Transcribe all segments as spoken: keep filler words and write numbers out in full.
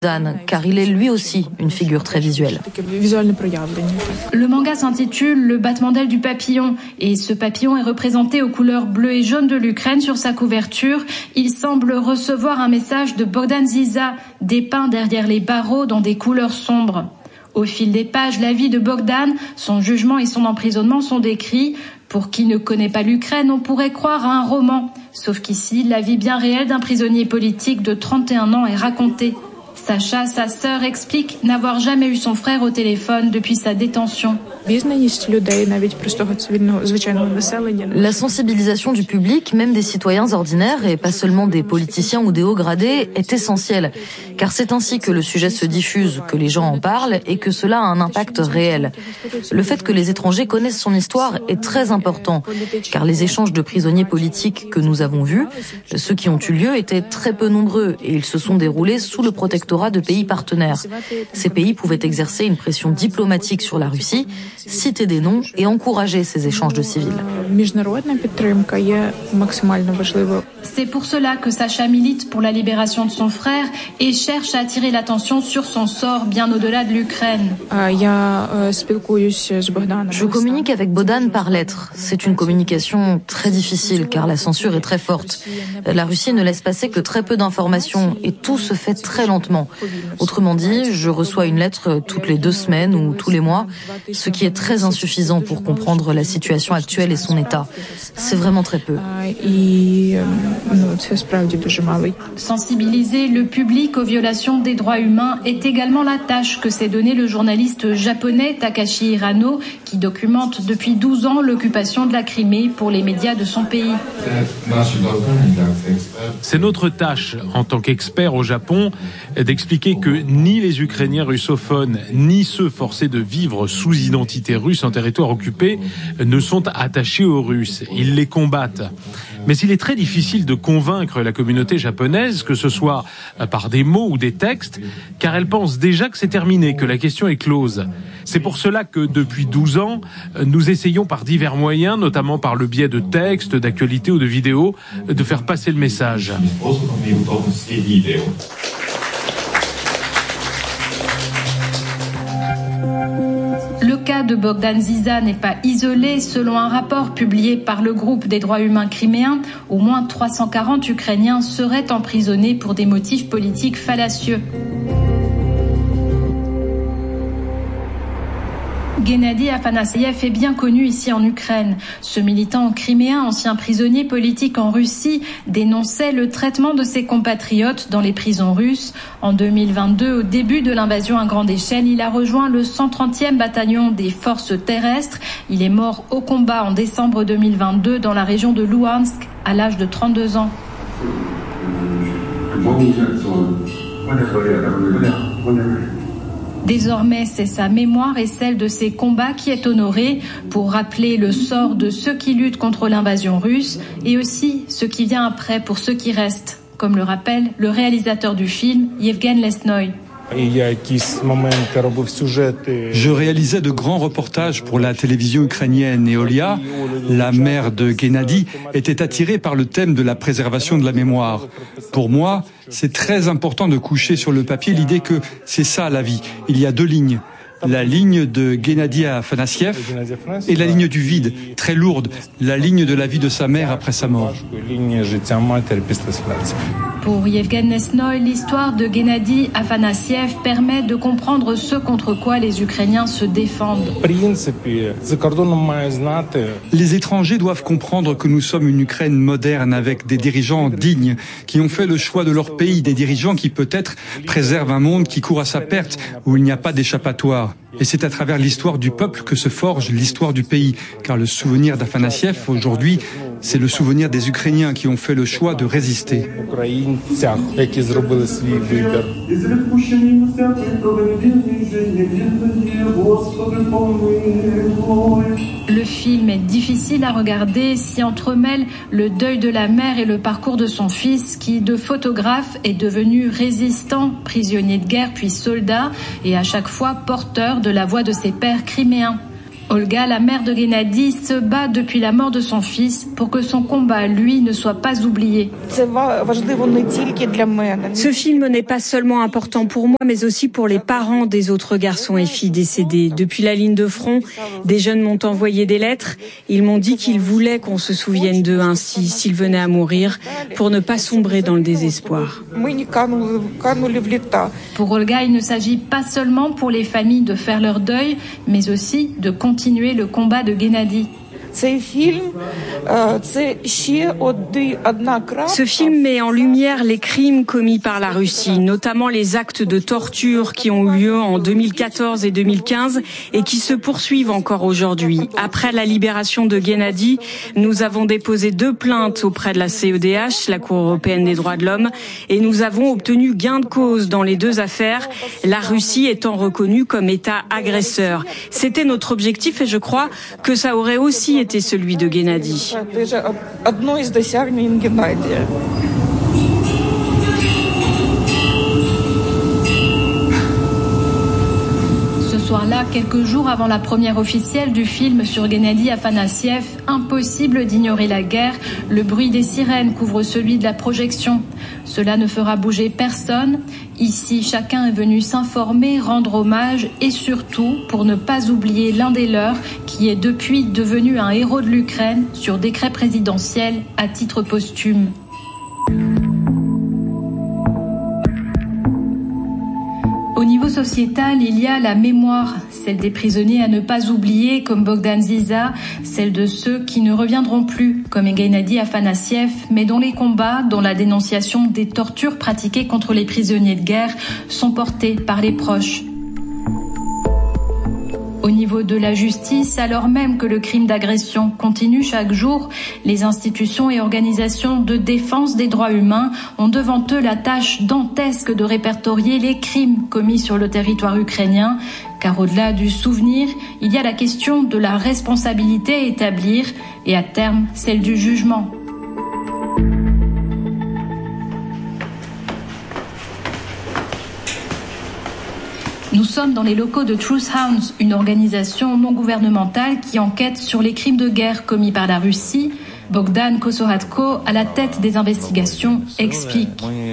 Bogdan, car il est lui aussi une figure très visuelle. Le manga s'intitule Le battement d'aile du papillon et ce papillon est représenté aux couleurs bleues et jaunes de l'Ukraine sur sa couverture. Il semble recevoir un message de Bogdan Ziza, dépeint derrière les barreaux dans des couleurs sombres. Au fil des pages, la vie de Bogdan, son jugement et son emprisonnement sont décrits. Pour qui ne connaît pas l'Ukraine, on pourrait croire à un roman. Sauf qu'ici, la vie bien réelle d'un prisonnier politique de trente et un ans est racontée. Sacha, sa sœur, explique n'avoir jamais eu son frère au téléphone depuis sa détention. La sensibilisation du public, même des citoyens ordinaires et pas seulement des politiciens ou des hauts gradés, est essentielle. Car c'est ainsi que le sujet se diffuse, que les gens en parlent et que cela a un impact réel. Le fait que les étrangers connaissent son histoire est très important. Car les échanges de prisonniers politiques que nous avons vus, ceux qui ont eu lieu étaient très peu nombreux et ils se sont déroulés sous le protectorat de pays partenaires. Ces pays pouvaient exercer une pression diplomatique sur la Russie, citer des noms et encourager ces échanges de civils. C'est pour cela que Sacha milite pour la libération de son frère et cherche à attirer l'attention sur son sort bien au-delà de l'Ukraine. Je communique avec Bogdan par lettres. C'est une communication très difficile car la censure est très forte. La Russie ne laisse passer que très peu d'informations et tout se fait très lentement. Autrement dit, je reçois une lettre toutes les deux semaines ou tous les mois, ce qui est très insuffisant pour comprendre la situation actuelle et son état. C'est vraiment très peu. Sensibiliser le public aux violations des droits humains est également la tâche que s'est donnée le journaliste japonais Takashi Hirano, qui documente depuis douze ans l'occupation de la Crimée pour les médias de son pays. C'est notre tâche, en tant qu'expert au Japon, d'expliquer que ni les Ukrainiens russophones, ni ceux forcés de vivre sous identité russe en territoire occupé ne sont attachés aux Russes. Ils les combattent. Mais il est très difficile de convaincre la communauté japonaise, que ce soit par des mots ou des textes, car elle pense déjà que c'est terminé, que la question est close. C'est pour cela que depuis douze ans, nous essayons par divers moyens, notamment par le biais de textes, d'actualités ou de vidéos, de faire passer le message. Le cas de Bogdan Ziza n'est pas isolé. Selon un rapport publié par le groupe des droits humains criméens, au moins trois cent quarante Ukrainiens seraient emprisonnés pour des motifs politiques fallacieux. Gennady Afanasiev est bien connu ici en Ukraine. Ce militant criméen, ancien prisonnier politique en Russie, dénonçait le traitement de ses compatriotes dans les prisons russes. En deux mille vingt-deux, au début de l'invasion à grande échelle, il a rejoint le cent trentième bataillon des forces terrestres. Il est mort au combat en décembre deux mille vingt-deux dans la région de Louhansk à l'âge de trente-deux ans. Désormais, c'est sa mémoire et celle de ses combats qui est honorée pour rappeler le sort de ceux qui luttent contre l'invasion russe et aussi ce qui vient après pour ceux qui restent, comme le rappelle le réalisateur du film, Yevgeny Lesnoy. Je réalisais de grands reportages pour la télévision ukrainienne et Olia, la mère de Gennady, était attirée par le thème de la préservation de la mémoire. Pour moi, c'est très important de coucher sur le papier l'idée que c'est ça la vie. Il y a deux lignes. La ligne de Gennady Afanasiev et la ligne du vide, très lourde, la ligne de la vie de sa mère après sa mort. Pour Yevgeny Lesnoy, l'histoire de Gennady Afanasiev permet de comprendre ce contre quoi les Ukrainiens se défendent. Les étrangers doivent comprendre que nous sommes une Ukraine moderne avec des dirigeants dignes qui ont fait le choix de leur pays, des dirigeants qui peut-être préservent un monde qui court à sa perte, où il n'y a pas d'échappatoire. Et c'est à travers l'histoire du peuple que se forge l'histoire du pays, car le souvenir d'Afanasiev aujourd'hui, c'est le souvenir des Ukrainiens qui ont fait le choix de résister. Le film est difficile à regarder, s'y entremêlent le deuil de la mère et le parcours de son fils qui, de photographe, est devenu résistant, prisonnier de guerre puis soldat et à chaque fois porteur de la voix de ses pères criméens. Olga, la mère de Gennady, se bat depuis la mort de son fils pour que son combat, lui, ne soit pas oublié. Ce film n'est pas seulement important pour moi, mais aussi pour les parents des autres garçons et filles décédés. Depuis la ligne de front, des jeunes m'ont envoyé des lettres. Ils m'ont dit qu'ils voulaient qu'on se souvienne d'eux ainsi, s'ils venaient à mourir, pour ne pas sombrer dans le désespoir. Pour Olga, il ne s'agit pas seulement pour les familles de faire leur deuil, mais aussi de continuer le combat de Gennady. Ce film met en lumière les crimes commis par la Russie, notamment les actes de torture qui ont eu lieu en deux mille quatorze et deux mille quinze et qui se poursuivent encore aujourd'hui. Après la libération de Gennady, nous avons déposé deux plaintes auprès de la C E D H, la Cour européenne des droits de l'homme, et nous avons obtenu gain de cause dans les deux affaires, la Russie étant reconnue comme État agresseur. C'était notre objectif et je crois que ça aurait aussi été celui de Gennady. Ce soir-là, quelques jours avant la première officielle du film sur Gennady Afanassiev, impossible d'ignorer la guerre, le bruit des sirènes couvre celui de la projection. Cela ne fera bouger personne. Ici, chacun est venu s'informer, rendre hommage et surtout pour ne pas oublier l'un des leurs qui est depuis devenu un héros de l'Ukraine sur décret présidentiel à titre posthume. Au niveau sociétal, il y a la mémoire, celle des prisonniers à ne pas oublier, comme Bogdan Ziza, celle de ceux qui ne reviendront plus, comme Gennady Afanassiev, mais dont les combats, dont la dénonciation des tortures pratiquées contre les prisonniers de guerre sont portés par les proches. Au niveau de la justice, alors même que le crime d'agression continue chaque jour, les institutions et organisations de défense des droits humains ont devant eux la tâche dantesque de répertorier les crimes commis sur le territoire ukrainien, car au-delà du souvenir, il y a la question de la responsabilité à établir et à terme celle du jugement. Nous sommes dans les locaux de Truth Hounds, une organisation non gouvernementale qui enquête sur les crimes de guerre commis par la Russie. Bogdan Kosohatko, à la tête des investigations, explique.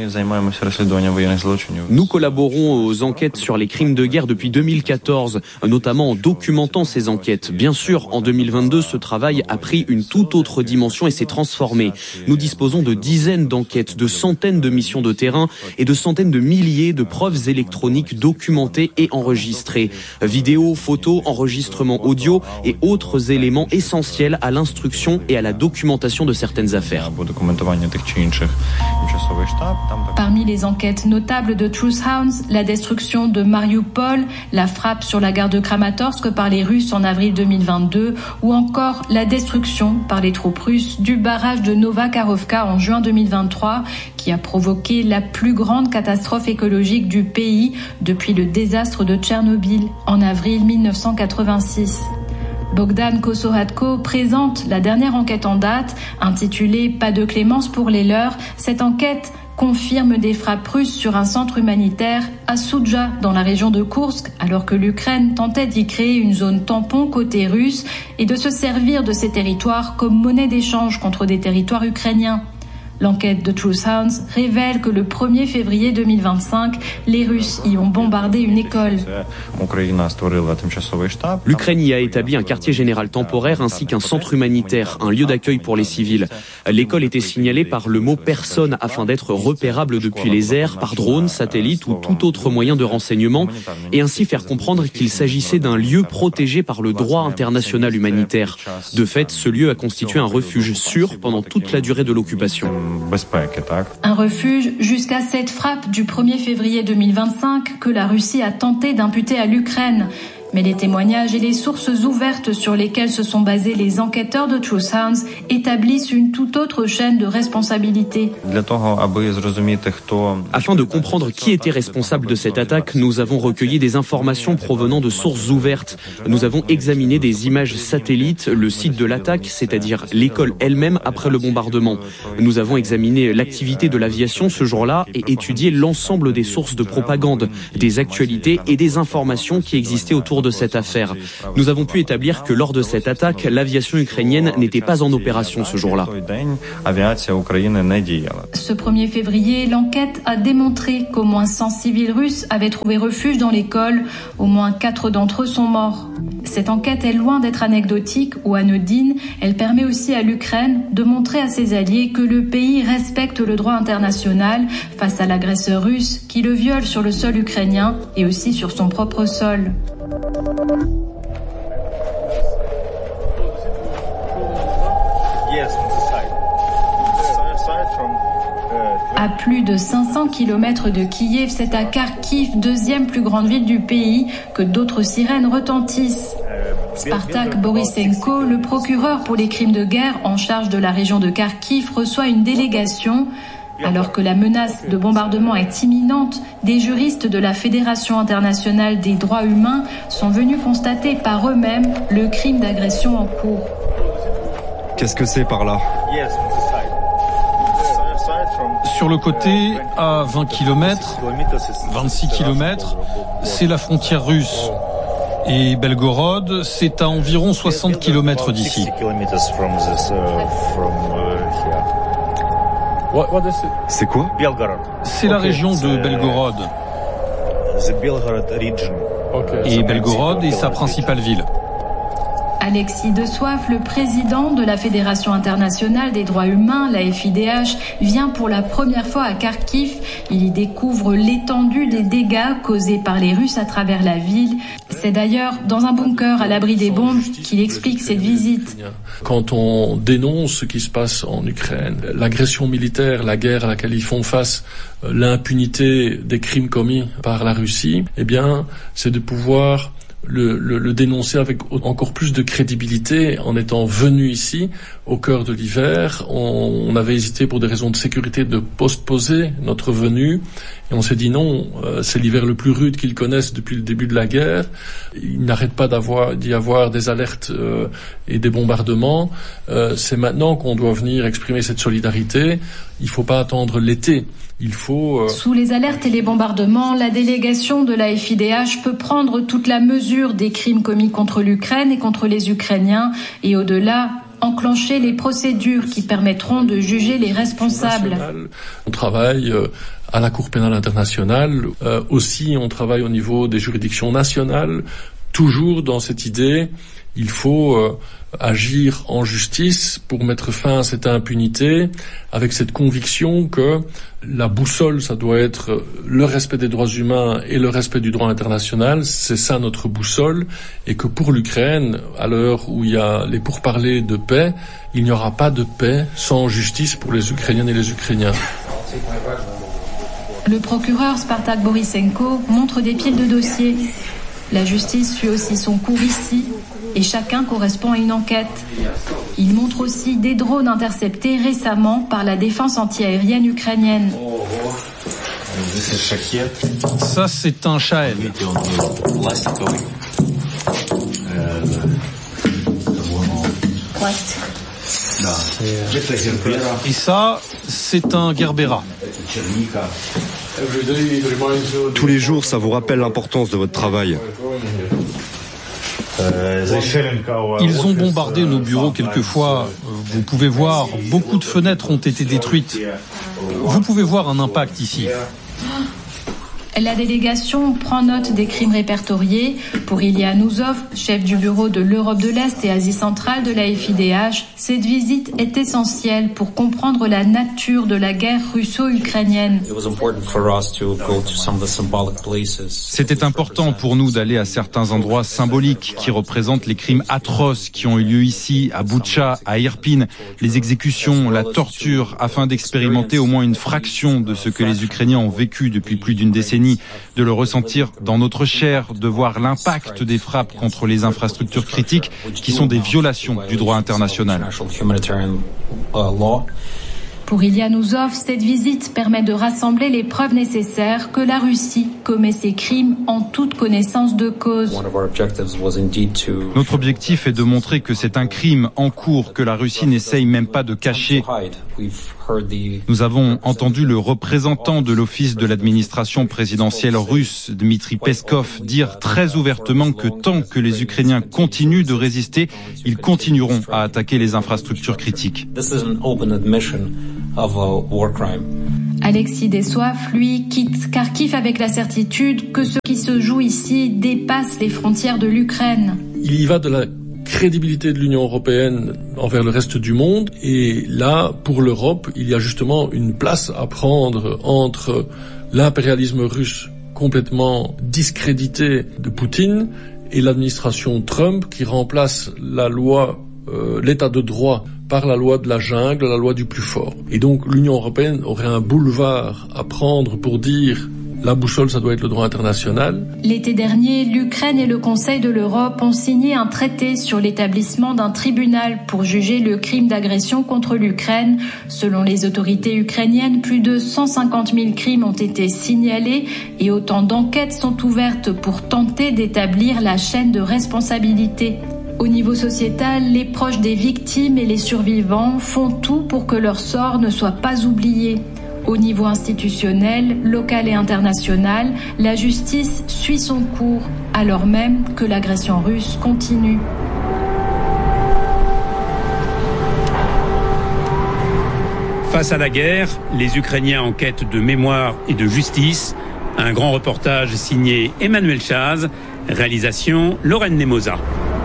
Nous collaborons aux enquêtes sur les crimes de guerre depuis deux mille quatorze, notamment en documentant ces enquêtes. Bien sûr, en deux mille vingt-deux, ce travail a pris une toute autre dimension et s'est transformé. Nous disposons de dizaines d'enquêtes, de centaines de missions de terrain et de centaines de milliers de preuves électroniques documentées et enregistrées. Vidéos, photos, enregistrements audio et autres éléments essentiels à l'instruction et à la documentation de certaines affaires. Parmi les enquêtes notables de Truth Hounds, la destruction de Mariupol, la frappe sur la gare de Kramatorsk par les Russes en avril deux mille vingt-deux ou encore la destruction par les troupes russes du barrage de Novakarovka en juin deux mille vingt-trois qui a provoqué la plus grande catastrophe écologique du pays depuis le désastre de Tchernobyl en avril mille neuf cent quatre-vingt-six. Bogdan Kosohatko présente la dernière enquête en date, intitulée « Pas de clémence pour les leurs ». Cette enquête confirme des frappes russes sur un centre humanitaire à Soudja, dans la région de Koursk, alors que l'Ukraine tentait d'y créer une zone tampon côté russe et de se servir de ces territoires comme monnaie d'échange contre des territoires ukrainiens. L'enquête de Truth Hounds révèle que le premier février deux mille vingt-cinq, les Russes y ont bombardé une école. L'Ukraine y a établi un quartier général temporaire ainsi qu'un centre humanitaire, un lieu d'accueil pour les civils. L'école était signalée par le mot personne afin d'être repérable depuis les airs, par drone, satellite ou tout autre moyen de renseignement et ainsi faire comprendre qu'il s'agissait d'un lieu protégé par le droit international humanitaire. De fait, ce lieu a constitué un refuge sûr pendant toute la durée de l'occupation. Un refuge jusqu'à cette frappe du premier février deux mille vingt-cinq que la Russie a tenté d'imputer à l'Ukraine. Mais les témoignages et les sources ouvertes sur lesquelles se sont basés les enquêteurs de Truth Hounds établissent une toute autre chaîne de responsabilité. Afin de comprendre qui était responsable de cette attaque, nous avons recueilli des informations provenant de sources ouvertes. Nous avons examiné des images satellites, le site de l'attaque, c'est-à-dire l'école elle-même après le bombardement. Nous avons examiné l'activité de l'aviation ce jour-là et étudié l'ensemble des sources de propagande, des actualités et des informations qui existaient autour autour de cette affaire. Nous avons pu établir que lors de cette attaque, l'aviation ukrainienne n'était pas en opération ce jour-là. Ce premier février, l'enquête a démontré qu'au moins cent civils russes avaient trouvé refuge dans l'école. Au moins quatre d'entre eux sont morts. Cette enquête est loin d'être anecdotique ou anodine. Elle permet aussi à l'Ukraine de montrer à ses alliés que le pays respecte le droit international face à l'agresseur russe qui le viole sur le sol ukrainien et aussi sur son propre sol. À plus de cinq cents kilomètres de Kiev, c'est à Kharkiv, deuxième plus grande ville du pays, que d'autres sirènes retentissent. Spartak Borisenko, le procureur pour les crimes de guerre en charge de la région de Kharkiv, reçoit une délégation. Alors que la menace de bombardement est imminente, des juristes de la Fédération internationale des droits humains sont venus constater par eux-mêmes le crime d'agression en cours. Qu'est-ce que c'est par là ? Sur le côté, à vingt kilomètres, vingt-six kilomètres, c'est la frontière russe. Et Belgorod, c'est à environ soixante kilomètres d'ici. C'est quoi ? C'est la région de Belgorod. Et Belgorod est sa principale ville. Alexis De Soif, le président de la Fédération internationale des droits humains, la F I D H, vient pour la première fois à Kharkiv. Il y découvre l'étendue des dégâts causés par les Russes à travers la ville. C'est d'ailleurs dans un bunker à l'abri des bombes qu'il explique cette visite. Quand on dénonce ce qui se passe en Ukraine, l'agression militaire, la guerre à laquelle ils font face, l'impunité des crimes commis par la Russie, eh bien, c'est de pouvoir Le, le, le dénoncer avec encore plus de crédibilité en étant venu ici au cœur de l'hiver. On, on avait hésité pour des raisons de sécurité de postposer notre venue et on s'est dit non, euh, c'est l'hiver le plus rude qu'ils connaissent depuis le début de la guerre. Il n'arrête pas d'avoir, d'y avoir des alertes euh, et des bombardements. Euh, c'est maintenant qu'on doit venir exprimer cette solidarité. Il ne faut pas attendre l'été. Il faut, euh... Sous les alertes et les bombardements, la délégation de la F I D H peut prendre toute la mesure des crimes commis contre l'Ukraine et contre les Ukrainiens et au-delà, enclencher les procédures qui permettront de juger les responsables. On travaille euh, à la Cour pénale internationale, euh, aussi on travaille au niveau des juridictions nationales, toujours dans cette idée, il faut euh, agir en justice pour mettre fin à cette impunité, avec cette conviction que la boussole, ça doit être le respect des droits humains et le respect du droit international, c'est ça notre boussole, et que pour l'Ukraine, à l'heure où il y a les pourparlers de paix, il n'y aura pas de paix sans justice pour les Ukrainiennes et les Ukrainiens. Le procureur Spartak Borisenko montre des piles de dossiers. La justice suit aussi son cours ici, et chacun correspond à une enquête. Il montre aussi des drones interceptés récemment par la défense antiaérienne ukrainienne. Ça, c'est un Shahed. Et ça, c'est un Gerbera. Tous les jours, ça vous rappelle l'importance de votre travail. Ils ont bombardé nos bureaux quelquefois. Vous pouvez voir, beaucoup de fenêtres ont été détruites. Vous pouvez voir un impact ici. La délégation prend note des crimes répertoriés. Pour Ilya Nouzov, chef du bureau de l'Europe de l'Est et Asie centrale de la F I D H, cette visite est essentielle pour comprendre la nature de la guerre russo-ukrainienne. C'était important pour nous d'aller à certains endroits symboliques qui représentent les crimes atroces qui ont eu lieu ici, à Boutcha, à Irpin, les exécutions, la torture, afin d'expérimenter au moins une fraction de ce que les Ukrainiens ont vécu depuis plus d'une décennie, de le ressentir dans notre chair, de voir l'impact des frappes contre les infrastructures critiques qui sont des violations du droit international. Pour Ilya Nouzov, cette visite permet de rassembler les preuves nécessaires que la Russie commet ces crimes en toute connaissance de cause. Notre objectif est de montrer que c'est un crime en cours que la Russie n'essaye même pas de cacher. Nous avons entendu le représentant de l'office de l'administration présidentielle russe, Dmitry Peskov, dire très ouvertement que tant que les Ukrainiens continuent de résister, ils continueront à attaquer les infrastructures critiques. Alexis Dessoif, lui, quitte Kharkiv avec la certitude que ce qui se joue ici dépasse les frontières de l'Ukraine. Il y va de la crédibilité de l'Union européenne envers le reste du monde, et là, pour l'Europe, il y a justement une place à prendre entre l'impérialisme russe complètement discrédité de Poutine et l'administration Trump qui remplace la loi, euh, l'état de droit par la loi de la jungle, la loi du plus fort. Et donc l'Union européenne aurait un boulevard à prendre pour dire la boussole, ça doit être le droit international. L'été dernier, l'Ukraine et le Conseil de l'Europe ont signé un traité sur l'établissement d'un tribunal pour juger le crime d'agression contre l'Ukraine. Selon les autorités ukrainiennes, plus de cent cinquante mille crimes ont été signalés et autant d'enquêtes sont ouvertes pour tenter d'établir la chaîne de responsabilité. Au niveau sociétal, les proches des victimes et les survivants font tout pour que leur sort ne soit pas oublié. Au niveau institutionnel, local et international, la justice suit son cours, alors même que l'agression russe continue. Face à la guerre, les Ukrainiens en quête de mémoire et de justice. Un grand reportage signé Emmanuel Chaz, réalisation Lorraine Nemosa.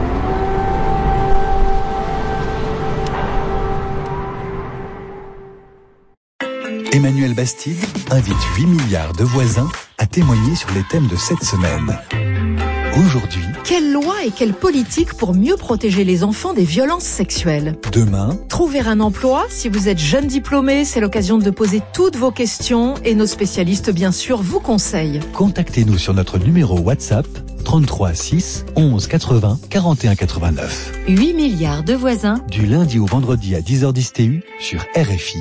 Emmanuel Bastide invite huit milliards de voisins à témoigner sur les thèmes de cette semaine. Aujourd'hui, quelle loi et quelle politique pour mieux protéger les enfants des violences sexuelles? Demain, trouver un emploi. Si vous êtes jeune diplômé, c'est l'occasion de poser toutes vos questions et nos spécialistes, bien sûr, vous conseillent. Contactez-nous sur notre numéro WhatsApp trente-trois six onze quatre-vingts quarante et un quatre-vingt-neuf. huit milliards de voisins. Du lundi au vendredi à dix heures dix T U sur R F I.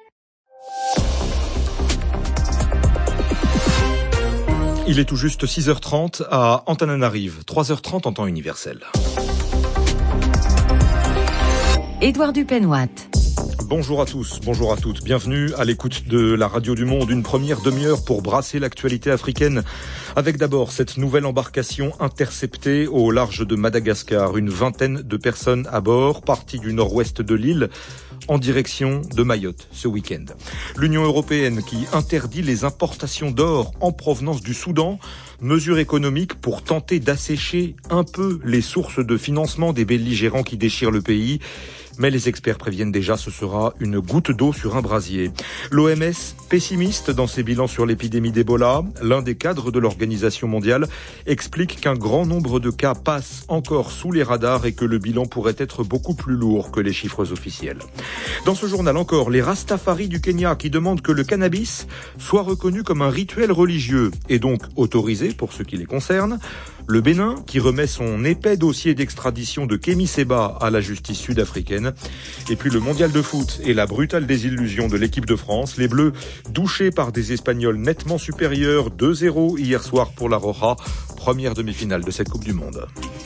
Il est tout juste six heures trente à Antananarive, trois heures trente en temps universel. Édouard Dupenoit. Bonjour à tous, bonjour à toutes. Bienvenue à l'écoute de la Radio du Monde. Une première demi-heure pour brasser l'actualité africaine. Avec d'abord cette nouvelle embarcation interceptée au large de Madagascar. Une vingtaine de personnes à bord, parties du nord-ouest de l'île, en direction de Mayotte ce week-end. L'Union européenne qui interdit les importations d'or en provenance du Soudan. Mesure économique pour tenter d'assécher un peu les sources de financement des belligérants qui déchirent le pays. Mais les experts préviennent déjà, ce sera une goutte d'eau sur un brasier. L'O M S, pessimiste dans ses bilans sur l'épidémie d'Ebola, l'un des cadres de l'Organisation mondiale, explique qu'un grand nombre de cas passent encore sous les radars et que le bilan pourrait être beaucoup plus lourd que les chiffres officiels. Dans ce journal encore, les Rastafari du Kenya qui demandent que le cannabis soit reconnu comme un rituel religieux et donc autorisé pour ce qui les concerne. Le Bénin qui remet son épais dossier d'extradition de Kémy Séba à la justice sud-africaine. Et puis le mondial de foot et la brutale désillusion de l'équipe de France. Les Bleus douchés par des Espagnols nettement supérieurs, deux zéro hier soir pour la Roja, première demi-finale de cette Coupe du Monde.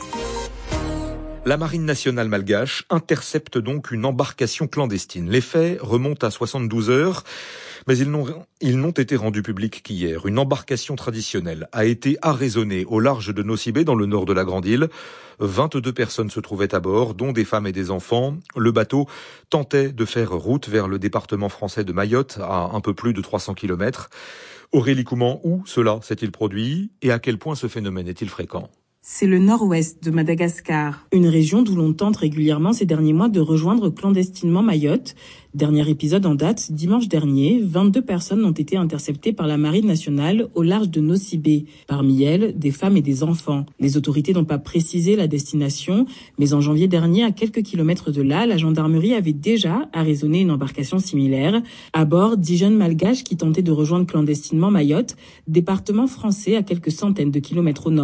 La marine nationale malgache intercepte donc une embarcation clandestine. Les faits remontent à soixante-douze heures. Mais ils n'ont, ils n'ont été rendus publics qu'hier. Une embarcation traditionnelle a été arraisonnée au large de Nosy Be, dans le nord de la Grande Île. vingt-deux personnes se trouvaient à bord, dont des femmes et des enfants. Le bateau tentait de faire route vers le département français de Mayotte, à un peu plus de trois cents kilomètres. Aurélie Couman, où cela s'est-il produit et à quel point ce phénomène est-il fréquent ? C'est le nord-ouest de Madagascar, une région d'où l'on tente régulièrement ces derniers mois de rejoindre clandestinement Mayotte. Dernier épisode en date, dimanche dernier, vingt-deux personnes ont été interceptées par la marine nationale au large de Nosy Be. Parmi elles, des femmes et des enfants. Les autorités n'ont pas précisé la destination, mais en janvier dernier, à quelques kilomètres de là, la gendarmerie avait déjà arraisonné une embarcation similaire. À bord, dix jeunes malgaches qui tentaient de rejoindre clandestinement Mayotte, département français à quelques centaines de kilomètres au nord.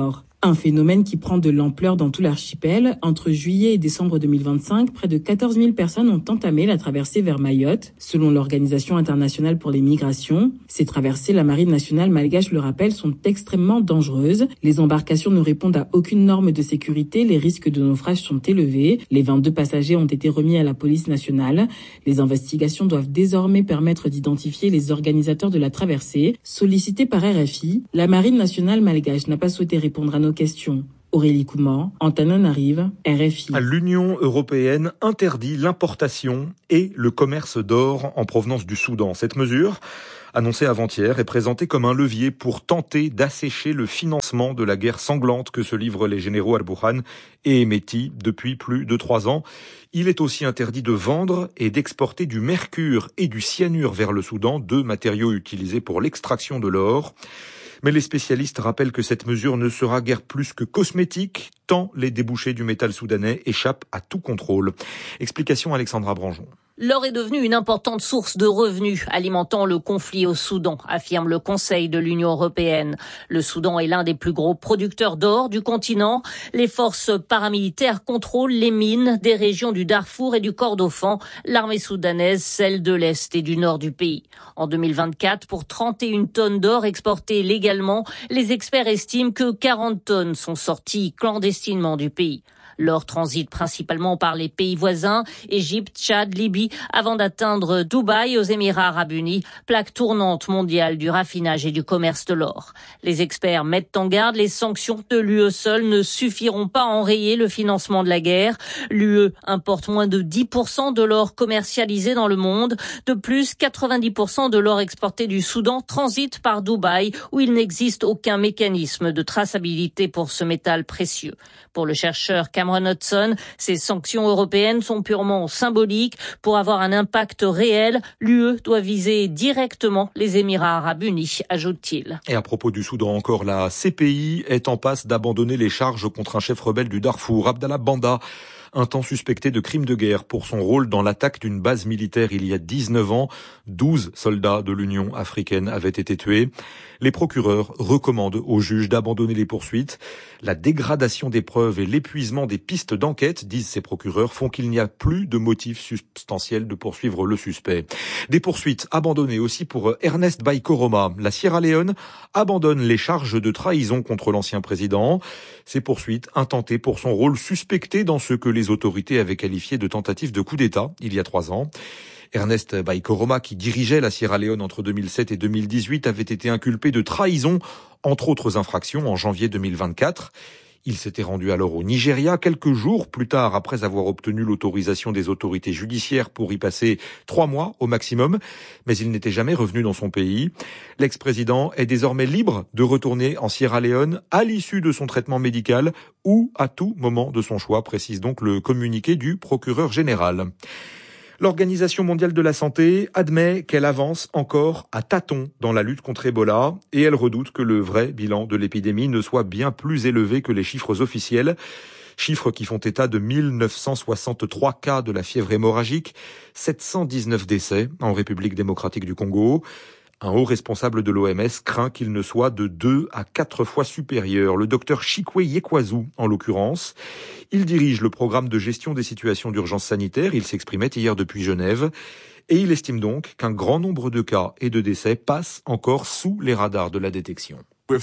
Un phénomène qui prend de l'ampleur dans tout l'archipel. Entre juillet et décembre deux mille vingt-cinq, près de quatorze mille personnes ont entamé la traversée vers Mayotte. Selon l'Organisation internationale pour les migrations, ces traversées, la Marine nationale malgache le rappelle, sont extrêmement dangereuses. Les embarcations ne répondent à aucune norme de sécurité. Les risques de naufrage sont élevés. Les vingt-deux passagers ont été remis à la police nationale. Les investigations doivent désormais permettre d'identifier les organisateurs de la traversée. Sollicité par R F I, la Marine nationale malgache n'a pas souhaité répondre à nos questions. Aurélie Couman, Antananarive, R F I. L'Union européenne interdit l'importation et le commerce d'or en provenance du Soudan. Cette mesure, annoncée avant-hier, est présentée comme un levier pour tenter d'assécher le financement de la guerre sanglante que se livrent les généraux Al-Burhan et Hemeti depuis plus de trois ans. Il est aussi interdit de vendre et d'exporter du mercure et du cyanure vers le Soudan, deux matériaux utilisés pour l'extraction de l'or. Mais les spécialistes rappellent que cette mesure ne sera guère plus que cosmétique, tant les débouchés du métal soudanais échappent à tout contrôle. Explication Alexandra Branjon. L'or est devenu une importante source de revenus alimentant le conflit au Soudan, affirme le Conseil de l'Union européenne. Le Soudan est l'un des plus gros producteurs d'or du continent. Les forces paramilitaires contrôlent les mines des régions du Darfour et du Kordofan, l'armée soudanaise celle de l'Est et du Nord du pays. En deux mille vingt-quatre, pour trente et une tonnes d'or exportées légalement, les experts estiment que quarante tonnes sont sorties clandestinement du pays. L'or transite principalement par les pays voisins, Égypte, Tchad, Libye, avant d'atteindre Dubaï aux Émirats arabes unis, plaque tournante mondiale du raffinage et du commerce de l'or. Les experts mettent en garde, les sanctions de l'U E seule ne suffiront pas à enrayer le financement de la guerre. L'U E importe moins de dix pour cent de l'or commercialisé dans le monde. De plus, quatre-vingt-dix pour cent de l'or exporté du Soudan transite par Dubaï, où il n'existe aucun mécanisme de traçabilité pour ce métal précieux. Pour le chercheur Cameron Hudson, ces sanctions européennes sont purement symboliques. Pour avoir un impact réel, l'U E doit viser directement les Émirats arabes unis, ajoute-t-il. Et à propos du Soudan encore, la C P I est en passe d'abandonner les charges contre un chef rebelle du Darfour, Abdallah Banda, un temps suspecté de crimes de guerre pour son rôle dans l'attaque d'une base militaire il y a dix-neuf ans. douze soldats de l'Union africaine avaient été tués. Les procureurs recommandent aux juges d'abandonner les poursuites. La dégradation des preuves et l'épuisement des pistes d'enquête, disent ces procureurs, font qu'il n'y a plus de motif substantiel de poursuivre le suspect. Des poursuites abandonnées aussi pour Ernest Bai Koroma. La Sierra Leone abandonne les charges de trahison contre l'ancien président. Ces poursuites intentées pour son rôle suspecté dans ce que les autorités avaient qualifié de tentative de coup d'État il y a trois ans. Ernest Bai Koroma, qui dirigeait la Sierra Leone entre deux mille sept et deux mille dix-huit, avait été inculpé de trahison, entre autres infractions, en janvier deux mille vingt-quatre. Il s'était rendu alors au Nigeria quelques jours plus tard, après avoir obtenu l'autorisation des autorités judiciaires pour y passer trois mois au maximum, mais il n'était jamais revenu dans son pays. L'ex-président est désormais libre de retourner en Sierra Leone à l'issue de son traitement médical ou à tout moment de son choix, précise donc le communiqué du procureur général. L'Organisation mondiale de la santé admet qu'elle avance encore à tâtons dans la lutte contre Ebola et elle redoute que le vrai bilan de l'épidémie ne soit bien plus élevé que les chiffres officiels. Chiffres qui font état de mille neuf cent soixante-trois cas de la fièvre hémorragique, sept cent dix-neuf décès en République démocratique du Congo. Un haut responsable de l'O M S craint qu'il ne soit de deux à quatre fois supérieur. Le docteur Chikwe Yekwazu, en l'occurrence. Il dirige le programme de gestion des situations d'urgence sanitaire. Il s'exprimait hier depuis Genève. Et il estime donc qu'un grand nombre de cas et de décès passent encore sous les radars de la détection.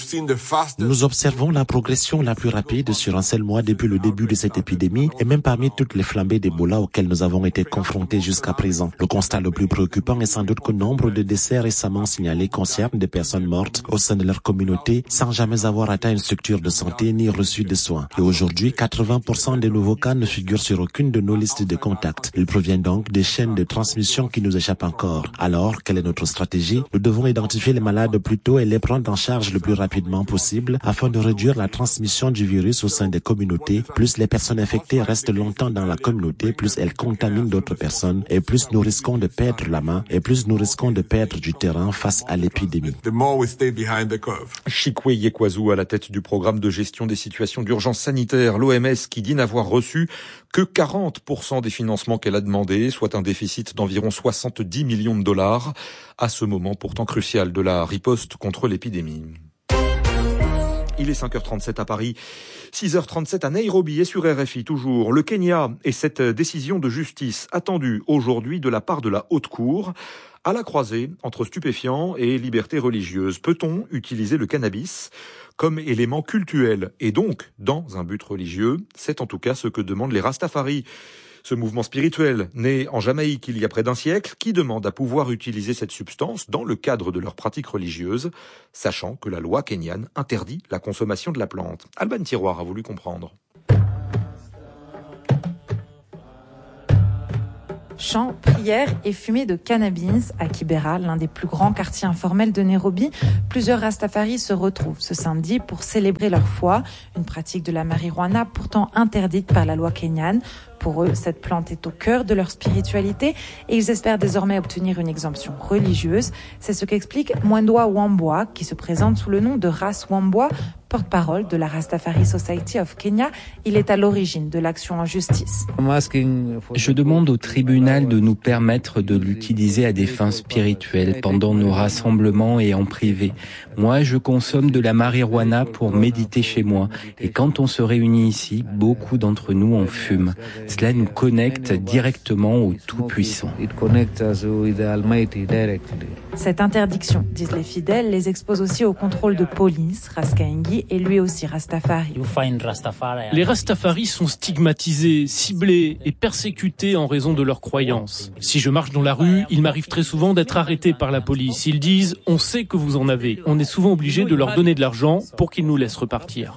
Nous observons la progression la plus rapide sur un seul mois depuis le début de cette épidémie et même parmi toutes les flambées d'Ebola auxquelles nous avons été confrontés jusqu'à présent. Le constat le plus préoccupant est sans doute que nombre de décès récemment signalés concernent des personnes mortes au sein de leur communauté sans jamais avoir atteint une structure de santé ni reçu de soins. Et aujourd'hui, quatre-vingts pour cent des nouveaux cas ne figurent sur aucune de nos listes de contacts. Ils proviennent donc des chaînes de transmission qui nous échappent encore. Alors, quelle est notre stratégie? Nous devons identifier les malades plus tôt et les prendre en charge le plus rapidement possible afin de réduire la transmission du virus au sein des communautés. Plus les personnes infectées restent longtemps dans la communauté, plus elles contaminent d'autres personnes et plus nous risquons de perdre la main et plus nous risquons de perdre du terrain face à l'épidémie. Chikwe Yekwazu à la tête du programme de gestion des situations d'urgence sanitaire, l'O M S, qui dit n'avoir reçu que quarante pour cent des financements qu'elle a demandé, soit un déficit d'environ soixante-dix millions de dollars, à ce moment pourtant crucial de la riposte contre l'épidémie. Il est cinq heures trente-sept à Paris, six heures trente-sept à Nairobi et sur R F I toujours. Le Kenya et cette décision de justice attendue aujourd'hui de la part de la Haute Cour. À la croisée entre stupéfiants et liberté religieuse, peut-on utiliser le cannabis comme élément cultuel et donc dans un but religieux? C'est en tout cas ce que demandent les Rastafaris. Ce mouvement spirituel, né en Jamaïque il y a près d'un siècle, qui demande à pouvoir utiliser cette substance dans le cadre de leurs pratiques religieuses, sachant que la loi kenyane interdit la consommation de la plante. Alban Tiroir a voulu comprendre. Chants, prières et fumée de cannabis à Kibera, l'un des plus grands quartiers informels de Nairobi. Plusieurs Rastafaris se retrouvent ce samedi pour célébrer leur foi, une pratique de la marijuana pourtant interdite par la loi kenyane. Pour eux, cette plante est au cœur de leur spiritualité et ils espèrent désormais obtenir une exemption religieuse. C'est ce qu'explique Mwendwa Wambua, qui se présente sous le nom de Ras Wambua, porte-parole de la Rastafari Society of Kenya. Il est à l'origine de l'action en justice. Je demande au tribunal de nous permettre de l'utiliser à des fins spirituelles pendant nos rassemblements et en privé. Moi, je consomme de la marijuana pour méditer chez moi. Et quand on se réunit ici, beaucoup d'entre nous en fument. Cela nous connecte directement au Tout-Puissant. Cette interdiction, disent les fidèles, les expose aussi au contrôle de police. Raskaengi est lui aussi Rastafari. Les Rastafaris sont stigmatisés, ciblés et persécutés en raison de leurs croyances. Si je marche dans la rue, il m'arrive très souvent d'être arrêté par la police. Ils disent « on sait que vous en avez ». On est souvent obligé de leur donner de l'argent pour qu'ils nous laissent repartir.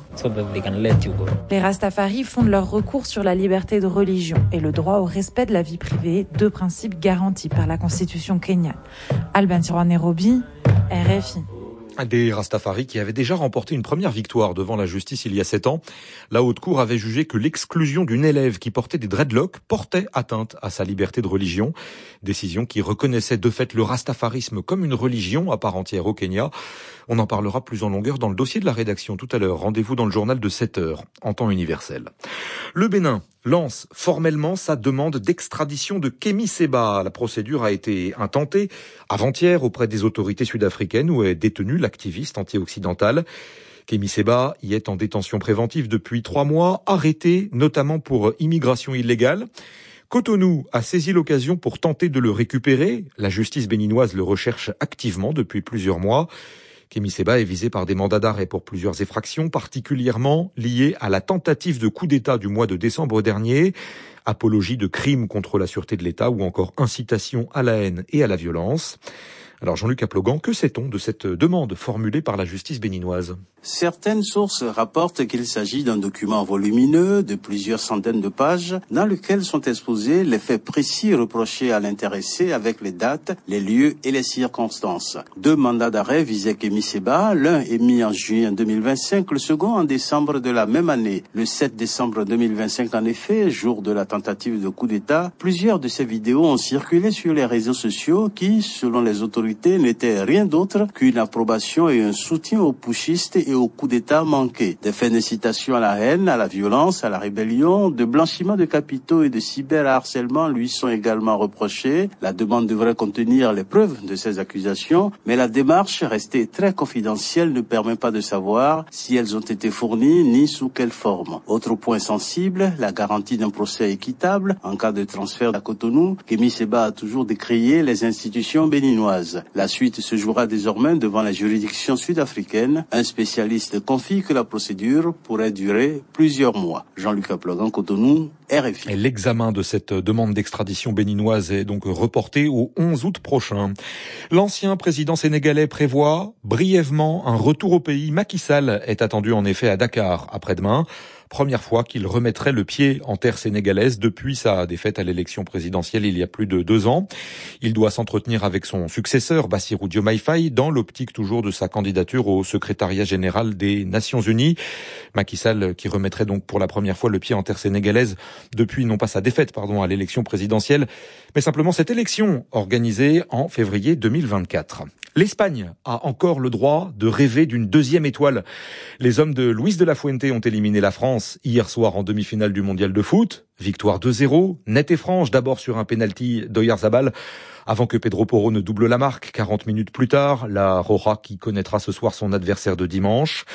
Les Rastafaris fondent leur recours sur la liberté de religion et le droit au respect de la vie privée, deux principes garantis par la Constitution kenyane. Alban Tiroir, Nairobi, R F I. Des Rastafaris qui avaient déjà remporté une première victoire devant la justice il y a sept ans. La Haute Cour avait jugé que l'exclusion d'une élève qui portait des dreadlocks portait atteinte à sa liberté de religion. Décision qui reconnaissait de fait le rastafarisme comme une religion à part entière au Kenya. On en parlera plus en longueur dans le dossier de la rédaction tout à l'heure. Rendez-vous dans le journal de sept heures, en temps universel. Le Bénin lance formellement sa demande d'extradition de Kémy Séba. La procédure a été intentée avant-hier auprès des autorités sud-africaines où est détenu l'activiste anti-occidental. Kémy Séba y est en détention préventive depuis trois mois, arrêté notamment pour immigration illégale. Cotonou a saisi l'occasion pour tenter de le récupérer. La justice béninoise le recherche activement depuis plusieurs mois. Kémy Séba est visé par des mandats d'arrêt pour plusieurs effractions, particulièrement liées à la tentative de coup d'État du mois de décembre dernier, apologie de crimes contre la sûreté de l'État ou encore incitation à la haine et à la violence. Alors Jean-Luc Aplogan, que sait-on de cette demande formulée par la justice béninoise ? Certaines sources rapportent qu'il s'agit d'un document volumineux de plusieurs centaines de pages dans lequel sont exposés les faits précis reprochés à l'intéressé avec les dates, les lieux et les circonstances. Deux mandats d'arrêt visaient Kémy Séba, l'un émis en juillet deux mille vingt-cinq, le second en décembre de la même année. Le sept décembre deux mille vingt-cinq, en effet, jour de la tentative de coup d'État, plusieurs de ces vidéos ont circulé sur les réseaux sociaux qui, selon les autorités, n'étaient rien d'autre qu'une approbation et un soutien aux putschistes et au coup d'État manqué. Des faits d'incitation à la haine, à la violence, à la rébellion, de blanchiment de capitaux et de cyberharcèlement lui sont également reprochés. La demande devrait contenir les preuves de ces accusations, mais la démarche, restée très confidentielle, ne permet pas de savoir si elles ont été fournies ni sous quelle forme. Autre point sensible, la garantie d'un procès équitable en cas de transfert à Cotonou. Kémy Séba a toujours décrié les institutions béninoises. La suite se jouera désormais devant la juridiction sud-africaine. Un spécialiste confie que la procédure pourrait durer plusieurs mois. Jean-Luc Aplogan, Cotonou, R F I. Et l'examen de cette demande d'extradition béninoise est donc reporté au onze août prochain. L'ancien président sénégalais prévoit brièvement un retour au pays. Macky Sall est attendu en effet à Dakar après-demain. Première fois qu'il remettrait le pied en terre sénégalaise depuis sa défaite à l'élection présidentielle il y a plus de deux ans. Il doit s'entretenir avec son successeur, Bassirou Diomaye Faye, dans l'optique toujours de sa candidature au secrétariat général des Nations Unies. Macky Sall qui remettrait donc pour la première fois le pied en terre sénégalaise depuis non pas sa défaite pardon à l'élection présidentielle, mais simplement cette élection organisée en février deux mille vingt-quatre. L'Espagne a encore le droit de rêver d'une deuxième étoile. Les hommes de Luis de la Fuente ont éliminé la France hier soir en demi-finale du mondial de foot. Victoire deux zéro, nette et franche, d'abord sur un pénalty d'Oyarzabal, avant que Pedro Porro ne double la marque. quarante minutes plus tard, la Roja qui connaîtra ce soir son adversaire de dimanche.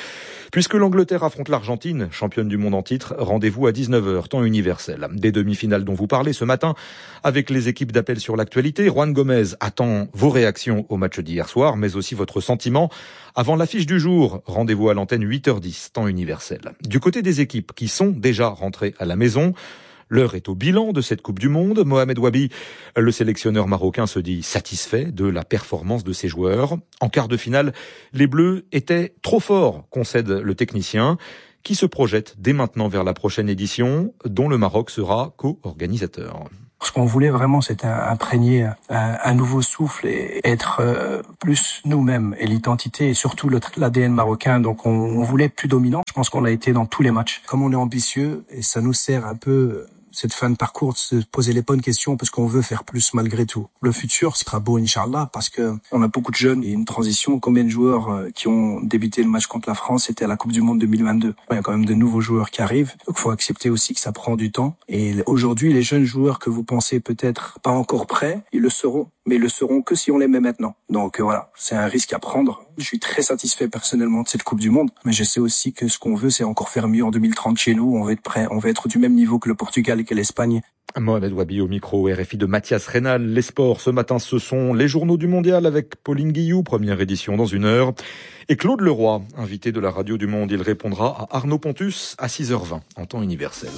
Puisque l'Angleterre affronte l'Argentine, championne du monde en titre, rendez-vous à dix-neuf heures, temps universel. Des demi-finales dont vous parlez ce matin, avec les équipes d'appel sur l'actualité, Juan Gomez attend vos réactions au match d'hier soir, mais aussi votre sentiment avant l'affiche du jour. Rendez-vous à l'antenne huit heures dix, temps universel. Du côté des équipes qui sont déjà rentrées à la maison, l'heure est au bilan de cette Coupe du Monde. Mohamed Wabi, le sélectionneur marocain, se dit satisfait de la performance de ses joueurs. En quart de finale, les Bleus étaient trop forts, concède le technicien, qui se projette dès maintenant vers la prochaine édition, dont le Maroc sera co-organisateur. Ce qu'on voulait vraiment, c'était imprégner un, un nouveau souffle et être euh, plus nous-mêmes et l'identité et surtout le, l'A D N marocain. Donc on, on voulait être plus dominant. Je pense qu'on l'a été dans tous les matchs. Comme on est ambitieux et ça nous sert un peu cette fin de parcours de se poser les bonnes questions parce qu'on veut faire plus malgré tout. Le futur sera beau, Inch'Allah, parce que on a beaucoup de jeunes et une transition. Combien de joueurs qui ont débuté le match contre la France, c'était à la Coupe du Monde deux mille vingt-deux. Il y a quand même de nouveaux joueurs qui arrivent. Donc il faut accepter aussi que ça prend du temps. Et aujourd'hui, les jeunes joueurs que vous pensez peut-être pas encore prêts, ils le seront. Mais ils le seront que si on les met maintenant. Donc euh, voilà, c'est un risque à prendre. Je suis très satisfait personnellement de cette Coupe du Monde, mais je sais aussi que ce qu'on veut, c'est encore faire mieux en deux mille trente chez nous. On va être prêt, on va être du même niveau que le Portugal et que l'Espagne. Mohamed Wabi au micro R F I de Mathias Rénal. Les sports ce matin, ce sont les journaux du mondial avec Pauline Guillou, première édition dans une heure. Et Claude Leroy, invité de la Radio du Monde, il répondra à Arnaud Pontus à six heures vingt en temps universel.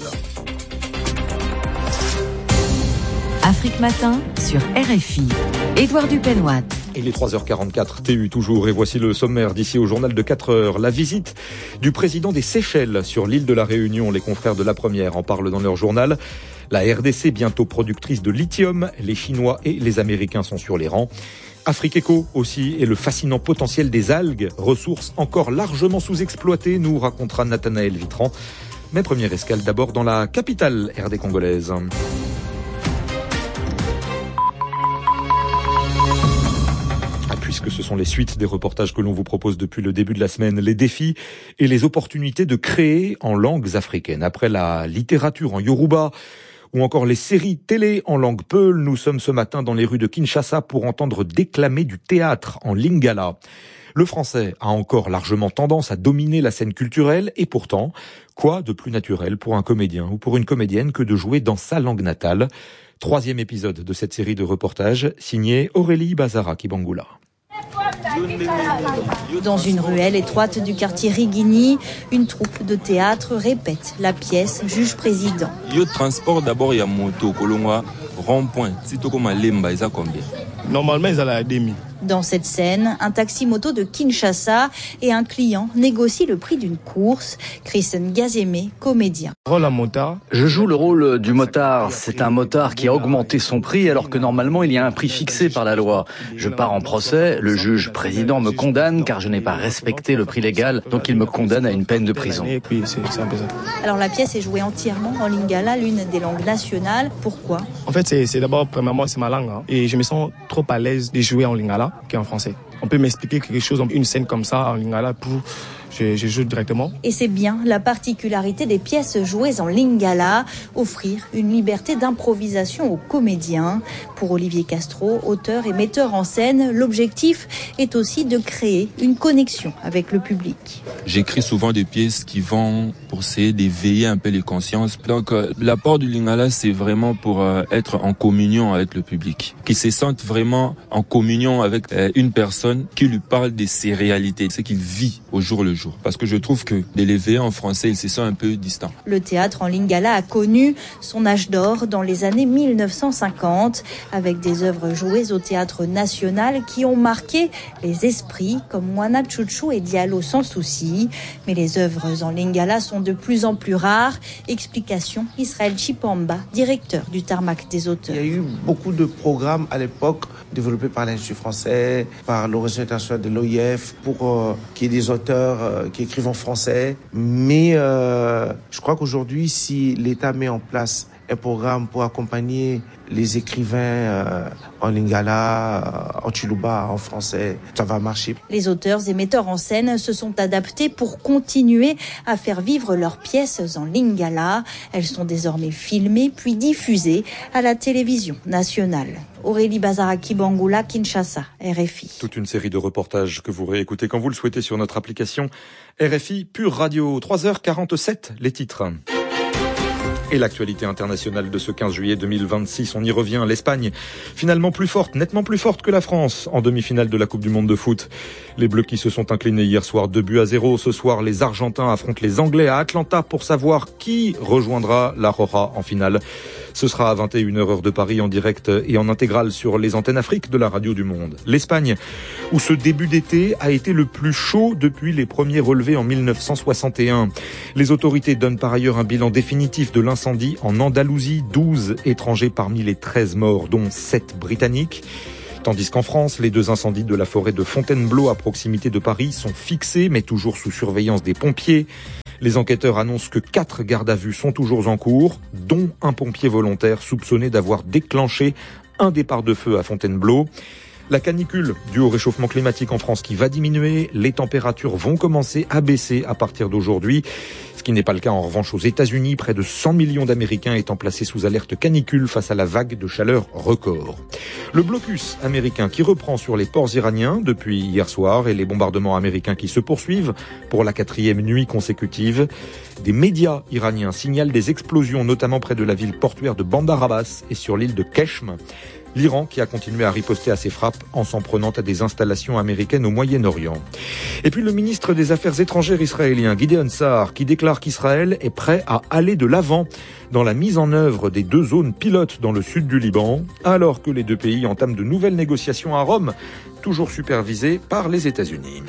Afrique Matin sur R F I. Édouard Dupenoit. Il est trois heures quarante-quatre, T U toujours, et voici le sommaire d'ici au journal de quatre heures. La visite du président des Seychelles sur l'île de la Réunion. Les confrères de La Première en parlent dans leur journal. La R D C, bientôt productrice de lithium. Les Chinois et les Américains sont sur les rangs. Afrique Éco aussi, et le fascinant potentiel des algues, ressources encore largement sous-exploitées, nous racontera Nathanaël Vitran. Mais première escale d'abord dans la capitale R D congolaise. Puisque ce sont les suites des reportages que l'on vous propose depuis le début de la semaine, les défis et les opportunités de créer en langues africaines. Après la littérature en yoruba ou encore les séries télé en langue peul, nous sommes ce matin dans les rues de Kinshasa pour entendre déclamer du théâtre en lingala. Le français a encore largement tendance à dominer la scène culturelle et pourtant, quoi de plus naturel pour un comédien ou pour une comédienne que de jouer dans sa langue natale? Troisième épisode de cette série de reportages signée Aurélie Bazara-Kibangula. Dans une ruelle étroite du quartier Rigini, une troupe de théâtre répète la pièce Juge-président. Yo transport d'abord ya moto kolongwa rond-point. Sitôt comme Lemba, ils a combien? Normalement, ils ont la demi. Dans cette scène, un taxi-moto de Kinshasa et un client négocient le prix d'une course. Christian Gazemé, comédien. Je joue le rôle du motard. C'est un motard qui a augmenté son prix alors que normalement il y a un prix fixé par la loi. Je pars en procès, le juge président me condamne car je n'ai pas respecté le prix légal, donc il me condamne à une peine de prison. Alors la pièce est jouée entièrement en lingala, l'une des langues nationales. Pourquoi? En fait, c'est, c'est d'abord, premièrement, c'est ma langue. Hein, et je me sens trop à l'aise de jouer en lingala qu'en français. On peut m'expliquer quelque chose, une scène comme ça en lingala pour... Je, je joue directement. Et c'est bien la particularité des pièces jouées en lingala, offrir une liberté d'improvisation aux comédiens. Pour Olivier Castro, auteur et metteur en scène, l'objectif est aussi de créer une connexion avec le public. J'écris souvent des pièces qui vont pour essayer d'éveiller un peu les consciences. Donc euh, l'apport du lingala, c'est vraiment pour euh, être en communion avec le public, qui se sente vraiment en communion avec euh, une personne qui lui parle de ses réalités, ce qu'il vit au jour le jour. Parce que je trouve que de l'éveiller en français, il se sent un peu distant. Le théâtre en lingala a connu son âge d'or dans les années mille neuf cent cinquante, avec des œuvres jouées au théâtre national qui ont marqué les esprits, comme Mwana Chouchou et Diallo sans souci. Mais les œuvres en lingala sont de plus en plus rares. Explication, Israël Chipamba, directeur du Tarmac des auteurs. Il y a eu beaucoup de programmes à l'époque développés par l'Institut français, par l'Organisation internationale de l'O I F, pour euh, qu'il y ait des auteurs euh, qui écrivent en français. Mais euh, je crois qu'aujourd'hui, si l'État met en place un programme pour accompagner les écrivains euh, en lingala, en tsholuba, en français. Ça va marcher. Les auteurs et metteurs en scène se sont adaptés pour continuer à faire vivre leurs pièces en lingala. Elles sont désormais filmées puis diffusées à la télévision nationale. Aurélie Bazaraki Bangoula, Kinshasa, R F I. Toute une série de reportages que vous réécoutez quand vous le souhaitez sur notre application R F I Pure Radio. trois heures quarante-sept, les titres. Et l'actualité internationale de ce quinze juillet deux mille vingt-six, on y revient. L'Espagne, finalement plus forte, nettement plus forte que la France en demi-finale de la Coupe du Monde de foot. Les Bleus qui se sont inclinés hier soir deux buts à zéro. Ce soir, les Argentins affrontent les Anglais à Atlanta pour savoir qui rejoindra la Roja en finale. Ce sera à vingt et une heures heure de Paris en direct et en intégrale sur les antennes Afrique de la Radio du Monde. L'Espagne, où ce début d'été a été le plus chaud depuis les premiers relevés en mille neuf cent soixante et un. Les autorités donnent par ailleurs un bilan définitif de l'incendie en Andalousie. douze étrangers parmi les treize morts, dont sept Britanniques. Tandis qu'en France, les deux incendies de la forêt de Fontainebleau à proximité de Paris sont fixés, mais toujours sous surveillance des pompiers. Les enquêteurs annoncent que quatre gardes à vue sont toujours en cours, dont un pompier volontaire soupçonné d'avoir déclenché un départ de feu à Fontainebleau. La canicule due au réchauffement climatique en France qui va diminuer, les températures vont commencer à baisser à partir d'aujourd'hui. Ce qui n'est pas le cas en revanche aux États-Unis, près de cent millions d'Américains étant placés sous alerte canicule face à la vague de chaleur record. Le blocus américain qui reprend sur les ports iraniens depuis hier soir et les bombardements américains qui se poursuivent pour la quatrième nuit consécutive. Des médias iraniens signalent des explosions notamment près de la ville portuaire de Bandar Abbas et sur l'île de Keshm. L'Iran qui a continué à riposter à ces frappes en s'en prenant à des installations américaines au Moyen-Orient. Et puis le ministre des Affaires étrangères israélien, Gideon Sa'ar, qui déclare qu'Israël est prêt à aller de l'avant dans la mise en œuvre des deux zones pilotes dans le sud du Liban, alors que les deux pays entament de nouvelles négociations à Rome, toujours supervisées par les États-Unis.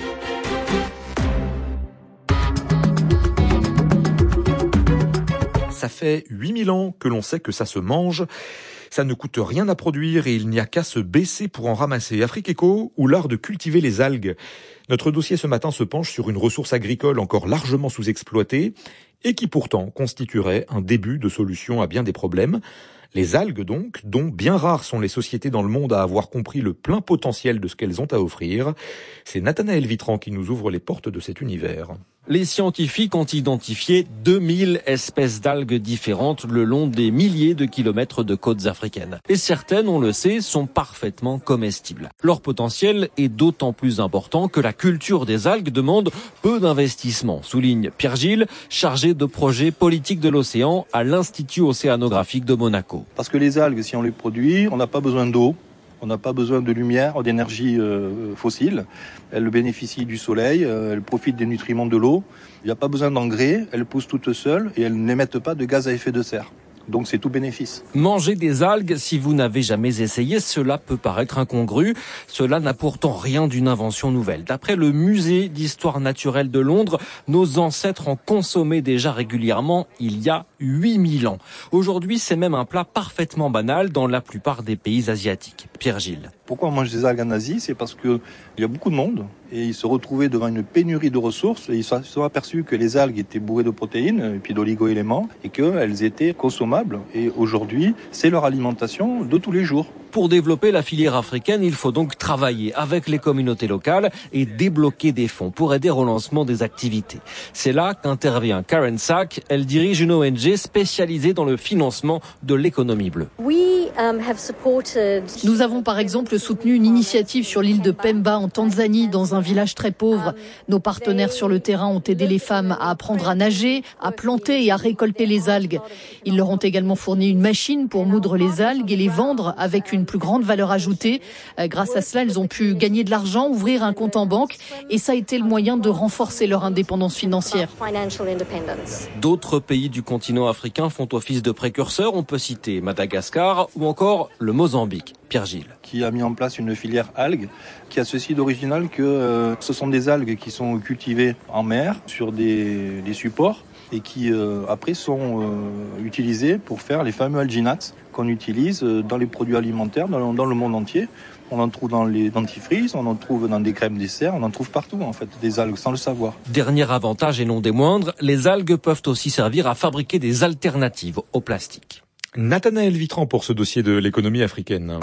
Ça fait huit mille ans que l'on sait que ça se mange. Ça ne coûte rien à produire et il n'y a qu'à se baisser pour en ramasser. Afrique Éco ou l'art de cultiver les algues. Notre dossier ce matin se penche sur une ressource agricole encore largement sous-exploitée et qui pourtant constituerait un début de solution à bien des problèmes. Les algues donc, dont bien rares sont les sociétés dans le monde à avoir compris le plein potentiel de ce qu'elles ont à offrir. C'est Nathanaël Vitran qui nous ouvre les portes de cet univers. Les scientifiques ont identifié deux mille espèces d'algues différentes le long des milliers de kilomètres de côtes africaines. Et certaines, on le sait, sont parfaitement comestibles. Leur potentiel est d'autant plus important que la culture des algues demande peu d'investissement, souligne Pierre Gilles, chargé de projet politique de l'océan à l'Institut océanographique de Monaco. Parce que les algues, si on les produit, on n'a pas besoin d'eau. On n'a pas besoin de lumière ou d'énergie euh, fossile. Elles bénéficient du soleil, euh, elles profitent des nutriments de l'eau. Il n'y a pas besoin d'engrais, elles poussent toutes seules et elles n'émettent pas de gaz à effet de serre. Donc c'est tout bénéfice. Manger des algues, si vous n'avez jamais essayé, cela peut paraître incongru. Cela n'a pourtant rien d'une invention nouvelle. D'après le musée d'histoire naturelle de Londres, nos ancêtres en consommaient déjà régulièrement il y a huit mille ans. Aujourd'hui, c'est même un plat parfaitement banal dans la plupart des pays asiatiques. Pierre Gilles. Pourquoi on mange des algues en Asie ? C'est parce qu'il y a beaucoup de monde et ils se retrouvaient devant une pénurie de ressources et ils se sont aperçus que les algues étaient bourrées de protéines et puis d'oligo-éléments et qu'elles étaient consommables. Et aujourd'hui, c'est leur alimentation de tous les jours. Pour développer la filière africaine, il faut donc travailler avec les communautés locales et débloquer des fonds pour aider au lancement des activités. C'est là qu'intervient Karen Sack. Elle dirige une O N G spécialisée dans le financement de l'économie bleue. Nous avons par exemple soutenu une initiative sur l'île de Pemba en Tanzanie, dans un village très pauvre. Nos partenaires sur le terrain ont aidé les femmes à apprendre à nager, à planter et à récolter les algues. Ils leur ont également fourni une machine pour moudre les algues et les vendre avec une plus grande valeur ajoutée. Grâce à cela, elles ont pu gagner de l'argent, ouvrir un compte en banque et ça a été le moyen de renforcer leur indépendance financière. D'autres pays du continent africain font office de précurseurs. On peut citer Madagascar ou encore le Mozambique. Pierre Gilles. Qui a mis en place une filière algues qui a ceci d'original que euh, ce sont des algues qui sont cultivées en mer sur des, des supports et qui euh, après sont euh, utilisés pour faire les fameux alginates qu'on utilise dans les produits alimentaires dans, dans le monde entier. On en trouve dans les dentifrices, on en trouve dans des crèmes dessert, on en trouve partout en fait, des algues sans le savoir. Dernier avantage et non des moindres, les algues peuvent aussi servir à fabriquer des alternatives au plastique. Nathanaël Vitran pour ce dossier de l'économie africaine.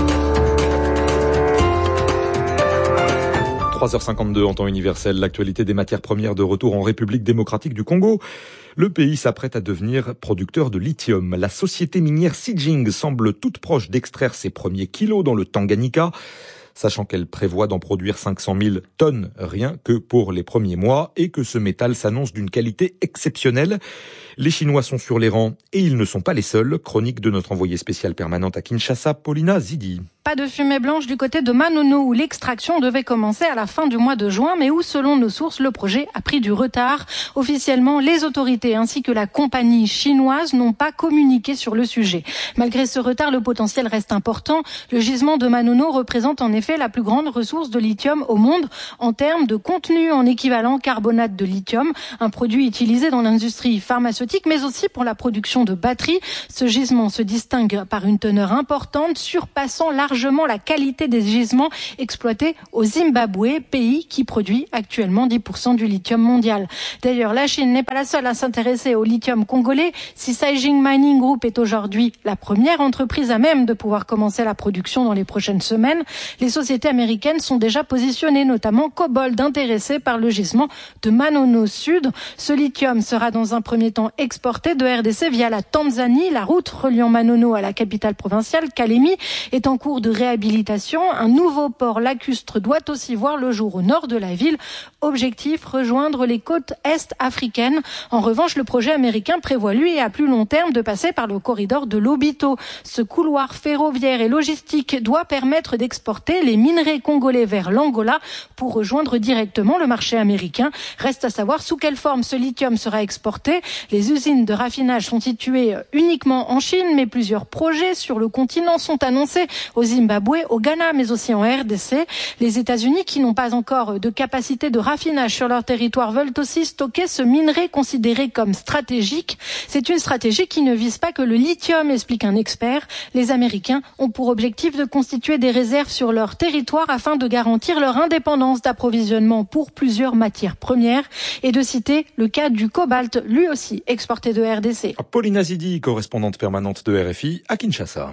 trois heures cinquante-deux en temps universel, l'actualité des matières premières de retour en République démocratique du Congo. Le pays s'apprête à devenir producteur de lithium. La société minière Zijin semble toute proche d'extraire ses premiers kilos dans le Tanganyika, sachant qu'elle prévoit d'en produire cinq cent mille tonnes rien que pour les premiers mois et que ce métal s'annonce d'une qualité exceptionnelle. Les Chinois sont sur les rangs et ils ne sont pas les seuls. Chronique de notre envoyée spéciale permanente à Kinshasa, Paulina Zidi. Pas de fumée blanche du côté de Manono où l'extraction devait commencer à la fin du mois de juin, mais où, selon nos sources, le projet a pris du retard. Officiellement, les autorités ainsi que la compagnie chinoise n'ont pas communiqué sur le sujet. Malgré ce retard, le potentiel reste important. Le gisement de Manono représente en effet la plus grande ressource de lithium au monde en termes de contenu en équivalent carbonate de lithium, un produit utilisé dans l'industrie pharmaceutique, mais aussi pour la production de batteries. Ce gisement se distingue par une teneur importante, surpassant largement la qualité des gisements exploités au Zimbabwe, pays qui produit actuellement dix pour cent du lithium mondial. D'ailleurs, la Chine n'est pas la seule à s'intéresser au lithium congolais. Si Zijin Mining Group est aujourd'hui la première entreprise à même de pouvoir commencer la production dans les prochaines semaines, les sociétés américaines sont déjà positionnées, notamment Cobalt, intéressées par le gisement de Manono Sud. Ce lithium sera dans un premier temps exporté de R D C via la Tanzanie. La route reliant Manono à la capitale provinciale, Kalemi, est en cours de réhabilitation. Un nouveau port lacustre doit aussi voir le jour au nord de la ville. Objectif, rejoindre les côtes est africaines. En revanche, le projet américain prévoit, lui, à plus long terme, de passer par le corridor de Lobito. Ce couloir ferroviaire et logistique doit permettre d'exporter les minerais congolais vers l'Angola pour rejoindre directement le marché américain. Reste à savoir sous quelle forme ce lithium sera exporté. Les usines de raffinage sont situées uniquement en Chine, mais plusieurs projets sur le continent sont annoncés au Zimbabwe, au Ghana, mais aussi en R D C. Les États-Unis, qui n'ont pas encore de capacité de raffinage sur leur territoire, veulent aussi stocker ce minerai considéré comme stratégique. C'est une stratégie qui ne vise pas que le lithium, explique un expert. Les Américains ont pour objectif de constituer des réserves sur leur territoire afin de garantir leur indépendance d'approvisionnement pour plusieurs matières premières, et de citer le cas du cobalt, lui aussi exporté de R D C. Paulina Zidi, correspondante permanente de R F I à Kinshasa.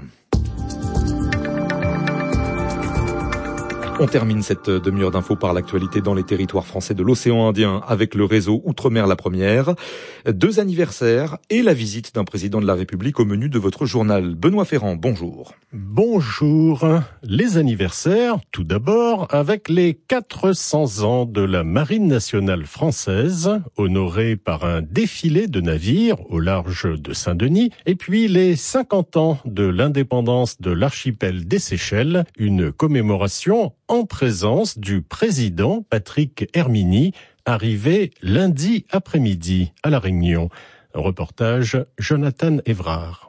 On termine cette demi-heure d'infos par l'actualité dans les territoires français de l'océan Indien avec le réseau Outre-mer la première. Deux anniversaires et la visite d'un président de la République au menu de votre journal. Benoît Ferrand, bonjour. Bonjour. Les anniversaires, tout d'abord, avec les quatre cents ans de la Marine nationale française, honorée par un défilé de navires au large de Saint-Denis, et puis les cinquante ans de l'indépendance de l'archipel des Seychelles, une commémoration en présence du président Patrick Herminy, arrivé lundi après-midi à La Réunion. Reportage Jonathan Évrard.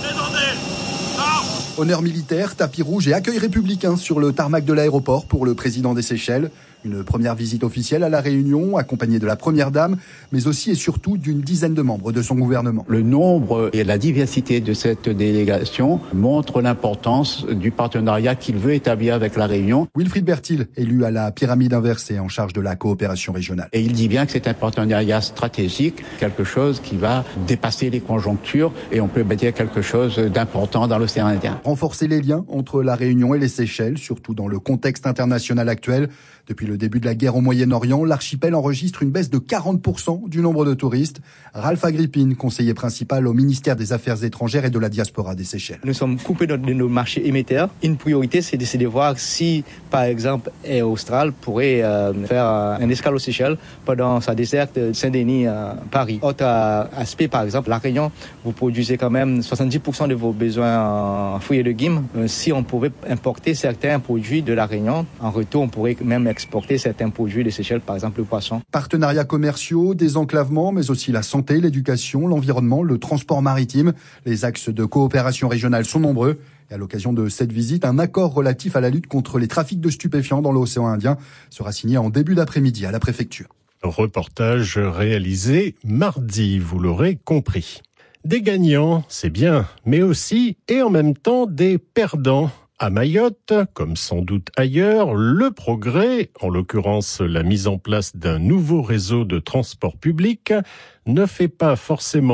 Honneur militaire, tapis rouge et accueil républicain sur le tarmac de l'aéroport pour le président des Seychelles. Une première visite officielle à La Réunion, accompagnée de la Première Dame, mais aussi et surtout d'une dizaine de membres de son gouvernement. Le nombre et la diversité de cette délégation montrent l'importance du partenariat qu'il veut établir avec La Réunion. Wilfried Bertil, élu à la pyramide inversée en charge de la coopération régionale. Et il dit bien que c'est un partenariat stratégique, quelque chose qui va dépasser les conjonctures et on peut dire quelque chose d'important dans l'océan Indien. Renforcer les liens entre La Réunion et les Seychelles, surtout dans le contexte international actuel. Depuis le début de la guerre au Moyen-Orient, l'archipel enregistre une baisse de quarante pour cent du nombre de touristes. Ralph Agrippine, conseiller principal au ministère des Affaires étrangères et de la diaspora des Seychelles. Nous sommes coupés de nos marchés émetteurs. Une priorité, c'est d'essayer de voir si, par exemple, Air Austral pourrait euh, faire un escale aux Seychelles pendant sa desserte Saint-Denis-Paris. Autre euh, aspect, par exemple, La Réunion, vous produisez quand même soixante-dix pour cent de vos besoins en fruits et légumes. Euh, si on pouvait importer certains produits de La Réunion, en retour, on pourrait même exporter certains produits des Seychelles, par exemple le poisson. Partenariats commerciaux, désenclavement, mais aussi la santé, l'éducation, l'environnement, le transport maritime. Les axes de coopération régionale sont nombreux. Et à l'occasion de cette visite, un accord relatif à la lutte contre les trafics de stupéfiants dans l'océan Indien sera signé en début d'après-midi à la préfecture. Reportage réalisé mardi, vous l'aurez compris. Des gagnants, c'est bien, mais aussi et en même temps des perdants. À Mayotte, comme sans doute ailleurs, le progrès, en l'occurrence la mise en place d'un nouveau réseau de transport public, ne fait pas forcément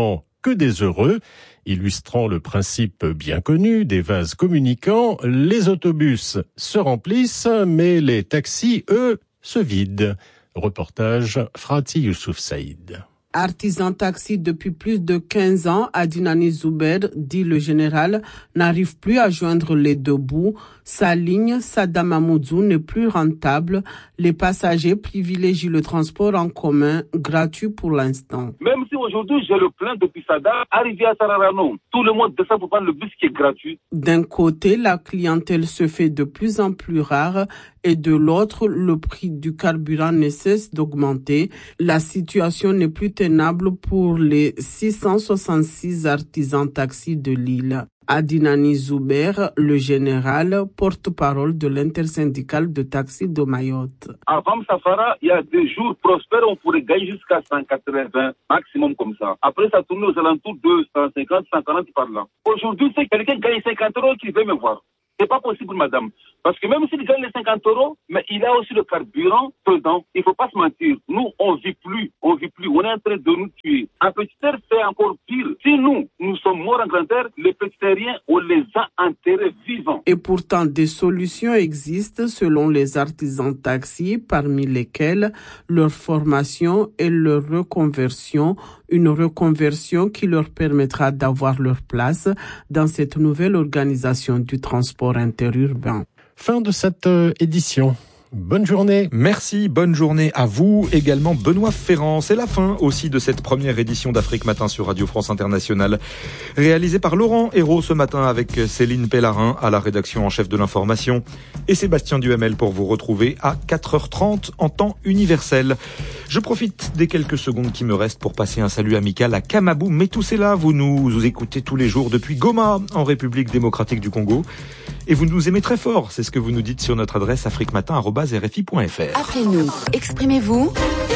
que des heureux. Illustrant le principe bien connu des vases communicants, les autobus se remplissent, mais les taxis, eux, se vident. Reportage Frati Youssouf Saïd. Artisan taxi depuis plus de quinze ans, Adinani Zouber, dit le général, n'arrive plus à joindre les deux bouts. Sa ligne, Sada Mamoudzou, n'est plus rentable. Les passagers privilégient le transport en commun, gratuit pour l'instant. Même si aujourd'hui j'ai le plein depuis Sada, arrivé à Sararano, tout le monde descend pour prendre le bus qui est gratuit. D'un côté, la clientèle se fait de plus en plus rare et de l'autre, le prix du carburant ne cesse d'augmenter. La situation n'est plus tenable pour les six cent soixante-six artisans taxis de l'île. Adinani Zouber, le général, porte-parole de l'intersyndicale de taxi de Mayotte. Avant Safara, il y a des jours prospères, on pourrait gagner jusqu'à cent quatre-vingts, maximum comme ça. Après, ça tourne aux alentours de cent cinquante, cent quarante par là. Aujourd'hui, c'est quelqu'un qui gagne cinquante euros qui veut me voir. C'est pas possible, madame. Parce que même s'il gagne les cinquante euros, mais il a aussi le carburant dedans. Il faut pas se mentir. Nous, on vit plus. On vit plus. On est en train de nous tuer. Un petit air, c'est encore pire. Si nous, nous sommes morts en grand air, les petits terriens, on les a enterrés vivants. Et pourtant, des solutions existent selon les artisans taxis, parmi lesquels leur formation et leur reconversion. Une reconversion qui leur permettra d'avoir leur place dans cette nouvelle organisation du transport interurbain. Fin de cette édition. Bonne journée. Merci, bonne journée à vous également. Benoît Ferrand, c'est la fin aussi de cette première édition d'Afrique Matin sur Radio France Internationale. Réalisée par Laurent Hérault ce matin avec Céline Pellarin à la rédaction en chef de l'information et Sébastien Duhamel pour vous retrouver à quatre heures trente en temps universel. Je profite des quelques secondes qui me restent pour passer un salut amical à Kamabou Metusela. Vous nous vous écoutez tous les jours depuis Goma en République démocratique du Congo. Et vous nous aimez très fort, c'est ce que vous nous dites sur notre adresse afriquematin arobase r f i point f r. Appelez-nous, exprimez-vous.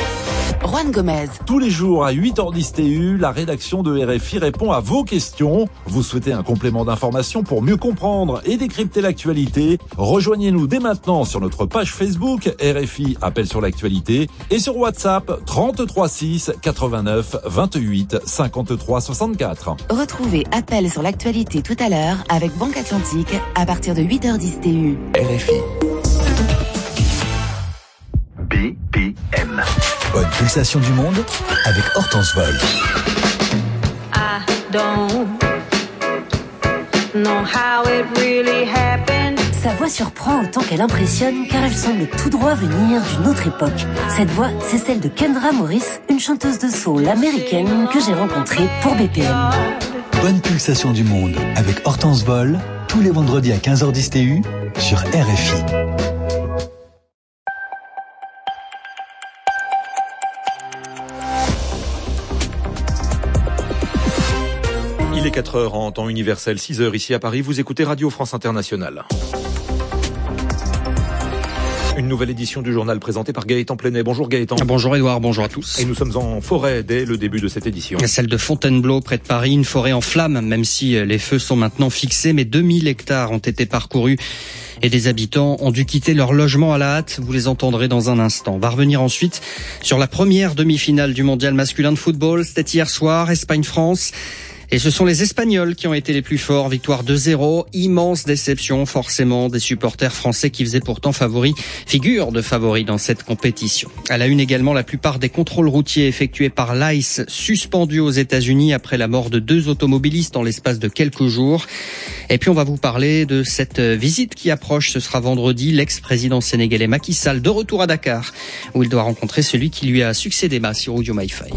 Juan Gomez. Tous les jours à huit heures dix T U, la rédaction de R F I répond à vos questions. Vous souhaitez un complément d'information pour mieux comprendre et décrypter l'actualité? Rejoignez-nous dès maintenant sur notre page Facebook R F I Appel sur l'actualité et sur WhatsApp trente-trois six quatre-vingt-neuf vingt-huit cinquante-trois soixante-quatre. Retrouvez Appel sur l'actualité tout à l'heure avec Banque Atlantique à partir de huit heures dix T U. R F I. B P M. Bonne pulsation du monde avec Hortense Vol. I don't know how it really happened. Sa voix surprend autant qu'elle impressionne car elle semble tout droit venir d'une autre époque. Cette voix, c'est celle de Kendra Morris, une chanteuse de soul américaine que j'ai rencontrée pour B P M. Bonne pulsation du monde avec Hortense Vol, tous les vendredis à quinze heures dix T U sur R F I. Il est quatre heures en temps universel, six heures ici à Paris. Vous écoutez Radio France Internationale. Une nouvelle édition du journal présentée par Gaëtan Plenet. Bonjour Gaëtan. Bonjour Édouard, bonjour à tous. Et nous sommes en forêt dès le début de cette édition. Celle de Fontainebleau, près de Paris, une forêt en flammes, même si les feux sont maintenant fixés, mais deux mille hectares ont été parcourus. Et des habitants ont dû quitter leur logement à la hâte. Vous les entendrez dans un instant. On va revenir ensuite sur la première demi-finale du mondial masculin de football. C'était hier soir, Espagne-France. Et ce sont les Espagnols qui ont été les plus forts. Victoire deux zéro. Immense déception, forcément, des supporters français qui faisaient pourtant favoris, figure de favoris dans cette compétition. À la une également, la plupart des contrôles routiers effectués par l'ICE suspendus aux États-Unis après la mort de deux automobilistes en l'espace de quelques jours. Et puis on va vous parler de cette visite qui approche. Ce sera vendredi. L'ex-président sénégalais Macky Sall de retour à Dakar, où il doit rencontrer celui qui lui a succédé, Bassirou Diomaye Faye.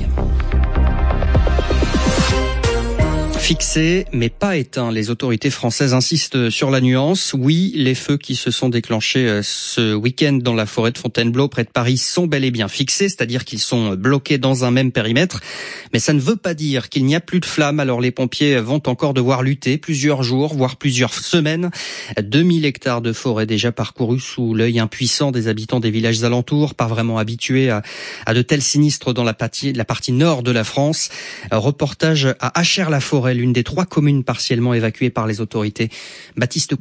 Fixé, mais pas éteint. Les autorités françaises insistent sur la nuance. Oui, les feux qui se sont déclenchés ce week-end dans la forêt de Fontainebleau, près de Paris, sont bel et bien fixés, c'est-à-dire qu'ils sont bloqués dans un même périmètre. Mais ça ne veut pas dire qu'il n'y a plus de flammes. Alors les pompiers vont encore devoir lutter plusieurs jours, voire plusieurs semaines. deux mille hectares de forêt déjà parcourus sous l'œil impuissant des habitants des villages alentours, pas vraiment habitués à, à de tels sinistres dans la partie, la partie nord de la France. Reportage à Achères-la-Forêt, l'une des trois communes partiellement évacuées par les autorités. Baptiste Coulon.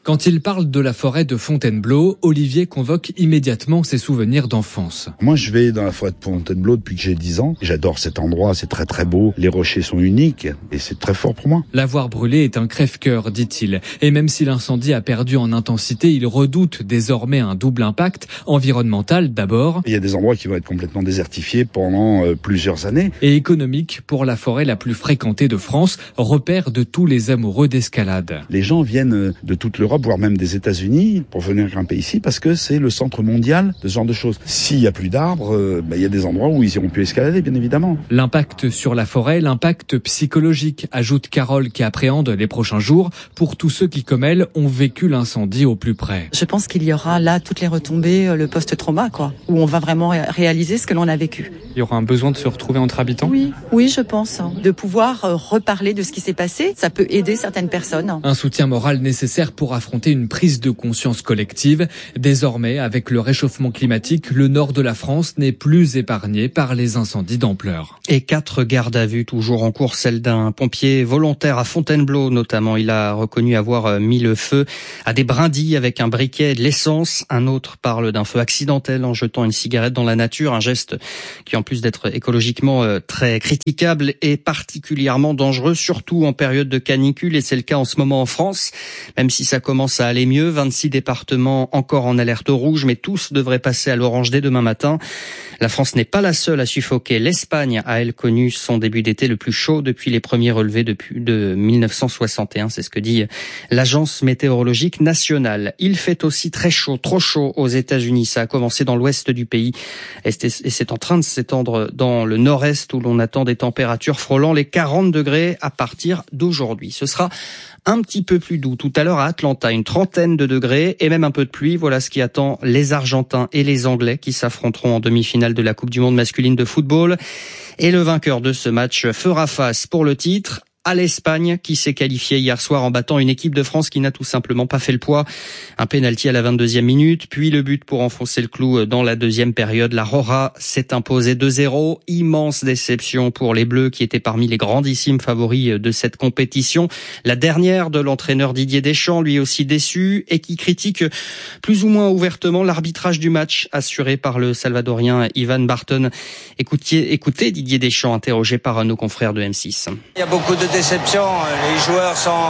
Quand il parle de la forêt de Fontainebleau, Olivier convoque immédiatement ses souvenirs d'enfance. Moi, je vais dans la forêt de Fontainebleau depuis que j'ai dix ans. J'adore cet endroit, c'est très très beau. Les rochers sont uniques et c'est très fort pour moi. L'avoir brûlé est un crève-cœur, dit-il. Et même si l'incendie a perdu en intensité, il redoute désormais un double impact, environnemental d'abord. Il y a des endroits qui vont être complètement désertifiés pendant euh, plusieurs années. Et économique pour la forêt la plus fréquentée de France, repère de tous les amoureux d'escalade. Les gens viennent de toute l'Europe, voire même des États-Unis, pour venir grimper ici, parce que c'est le centre mondial de ce genre de choses. S'il y a plus d'arbres, euh, bah, il y a des endroits où ils iront plus escalader, bien évidemment. L'impact sur la forêt, l'impact psychologique, ajoute Carole qui appréhende les prochains jours pour tous ceux qui, comme elle, ont vécu l'incendie au plus près. Je pense qu'il y aura là toutes les retombées, le post-trauma, quoi, où on va vraiment réaliser ce que l'on a vécu. Il y aura un besoin de se retrouver entre habitants ? Oui, oui, je pense. De pouvoir reparler de ce qui s'est passé, ça peut aider certaines personnes. Un soutien moral nécessaire pour affronter une prise de conscience collective. Désormais, avec le réchauffement climatique, le nord de la France n'est plus épargné par les incendies d'ampleur. Et quatre gardes à vue toujours en cours, celle d'un pompier volontaire à Fontainebleau notamment. Il a reconnu avoir mis le feu à des brindilles avec un briquet et de l'essence. Un autre parle d'un feu accidentel en jetant une cigarette dans la nature, un geste qui en plus d'être écologiquement très critiquable est particulièrement dangereux, surtout en période de canicule, et c'est le cas en ce moment en France, même si ça commence à aller mieux. vingt-six départements encore en alerte rouge, mais tous devraient passer à l'orange dès demain matin. La France n'est pas la seule à suffoquer. L'Espagne a, elle, connu son début d'été le plus chaud depuis les premiers relevés depuis de mille neuf cent soixante et un. C'est ce que dit l'Agence météorologique nationale. Il fait aussi très chaud, trop chaud aux États-Unis. Ça a commencé dans l'ouest du pays et c'est en train de s'étendre dans le nord-est où l'on attend des températures frôlant les quarante degrés à partir d'aujourd'hui. Ce sera un petit peu plus doux tout à l'heure à Atlanta, une trentaine de degrés et même un peu de pluie. Voilà ce qui attend les Argentins et les Anglais qui s'affronteront en demi-finale de la Coupe du Monde masculine de football. Et le vainqueur de ce match fera face pour le titre à l'Espagne qui s'est qualifiée hier soir en battant une équipe de France qui n'a tout simplement pas fait le poids. Un pénalty à la vingt-deuxième minute, puis le but pour enfoncer le clou dans la deuxième période. La Roja s'est imposée deux zéro. Immense déception pour les Bleus qui étaient parmi les grandissimes favoris de cette compétition. La dernière de l'entraîneur Didier Deschamps, lui aussi déçu et qui critique plus ou moins ouvertement l'arbitrage du match assuré par le Salvadorien Ivan Barton. Écoutez, écoutez Didier Deschamps interrogé par nos confrères de M six. Il y a beaucoup de déception, les joueurs sont,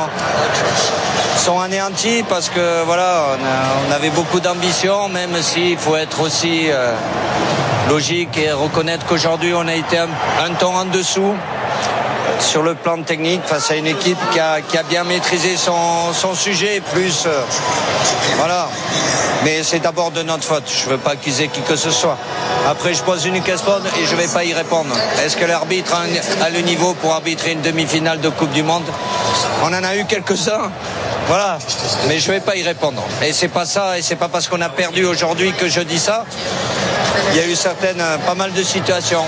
sont anéantis parce que voilà, on, a, on avait beaucoup d'ambition, même s'il faut être aussi euh, logique et reconnaître qu'aujourd'hui on a été un, un ton en dessous sur le plan technique face à une équipe qui a, qui a bien maîtrisé son, son sujet, plus euh, voilà. Mais c'est d'abord de notre faute. Je veux pas accuser qui que ce soit. Après, je pose une question et je vais pas y répondre. Est-ce que l'arbitre a, un, a le niveau pour arbitrer une demi-finale de Coupe du Monde ? On en a eu quelques-uns. Voilà. Mais je vais pas y répondre. Et c'est pas ça, et c'est pas parce qu'on a perdu aujourd'hui que je dis ça. Il y a eu certaines, pas mal de situations.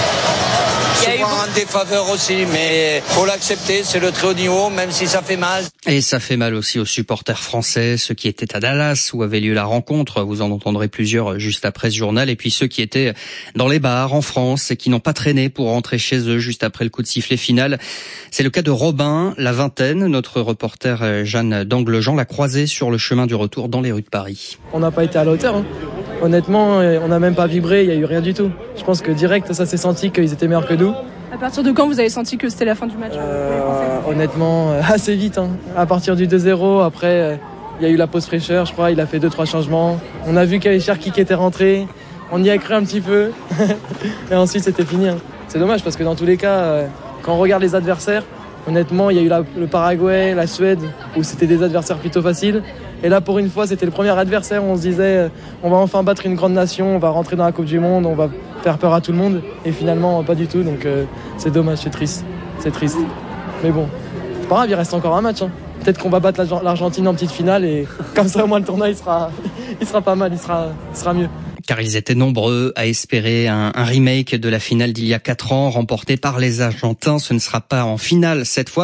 Souvent en défaveur aussi, mais faut l'accepter, c'est le très haut niveau, même si ça fait mal. Et ça fait mal aussi aux supporters français, ceux qui étaient à Dallas où avait lieu la rencontre, vous en entendrez plusieurs juste après ce journal, et puis ceux qui étaient dans les bars en France et qui n'ont pas traîné pour rentrer chez eux juste après le coup de sifflet final. C'est le cas de Robin, la vingtaine, notre reporter Jeanne Danglejean l'a croisé sur le chemin du retour dans les rues de Paris. On n'a pas été à la hauteur, hein. Honnêtement, on n'a même pas vibré, il n'y a eu rien du tout. Je pense que direct, ça s'est senti qu'ils étaient meilleurs que nous. À partir de quand vous avez senti que c'était la fin du match ? euh, Honnêtement, assez vite. Hein. À partir du deux zéro, après, il y a eu la pause fraîcheur, je crois, il a fait deux trois changements. On a vu qu'il y avait Cherki qui était rentré, on y a cru un petit peu, et ensuite c'était fini. Hein. C'est dommage parce que dans tous les cas, quand on regarde les adversaires, honnêtement, il y a eu la, le Paraguay, la Suède, où c'était des adversaires plutôt faciles. Et là, pour une fois, c'était le premier adversaire où on se disait on va enfin battre une grande nation, on va rentrer dans la Coupe du Monde, on va faire peur à tout le monde. Et finalement, pas du tout. Donc euh, c'est dommage, c'est triste. C'est triste. Mais bon, c'est pas grave, il reste encore un match. Hein. Peut-être qu'on va battre l'Argentine en petite finale et comme ça, au moins, le tournoi, il sera, il sera pas mal, il sera, il sera mieux. Car ils étaient nombreux à espérer un, un remake de la finale d'il y a quatre ans, remportée par les Argentins. Ce ne sera pas en finale cette fois.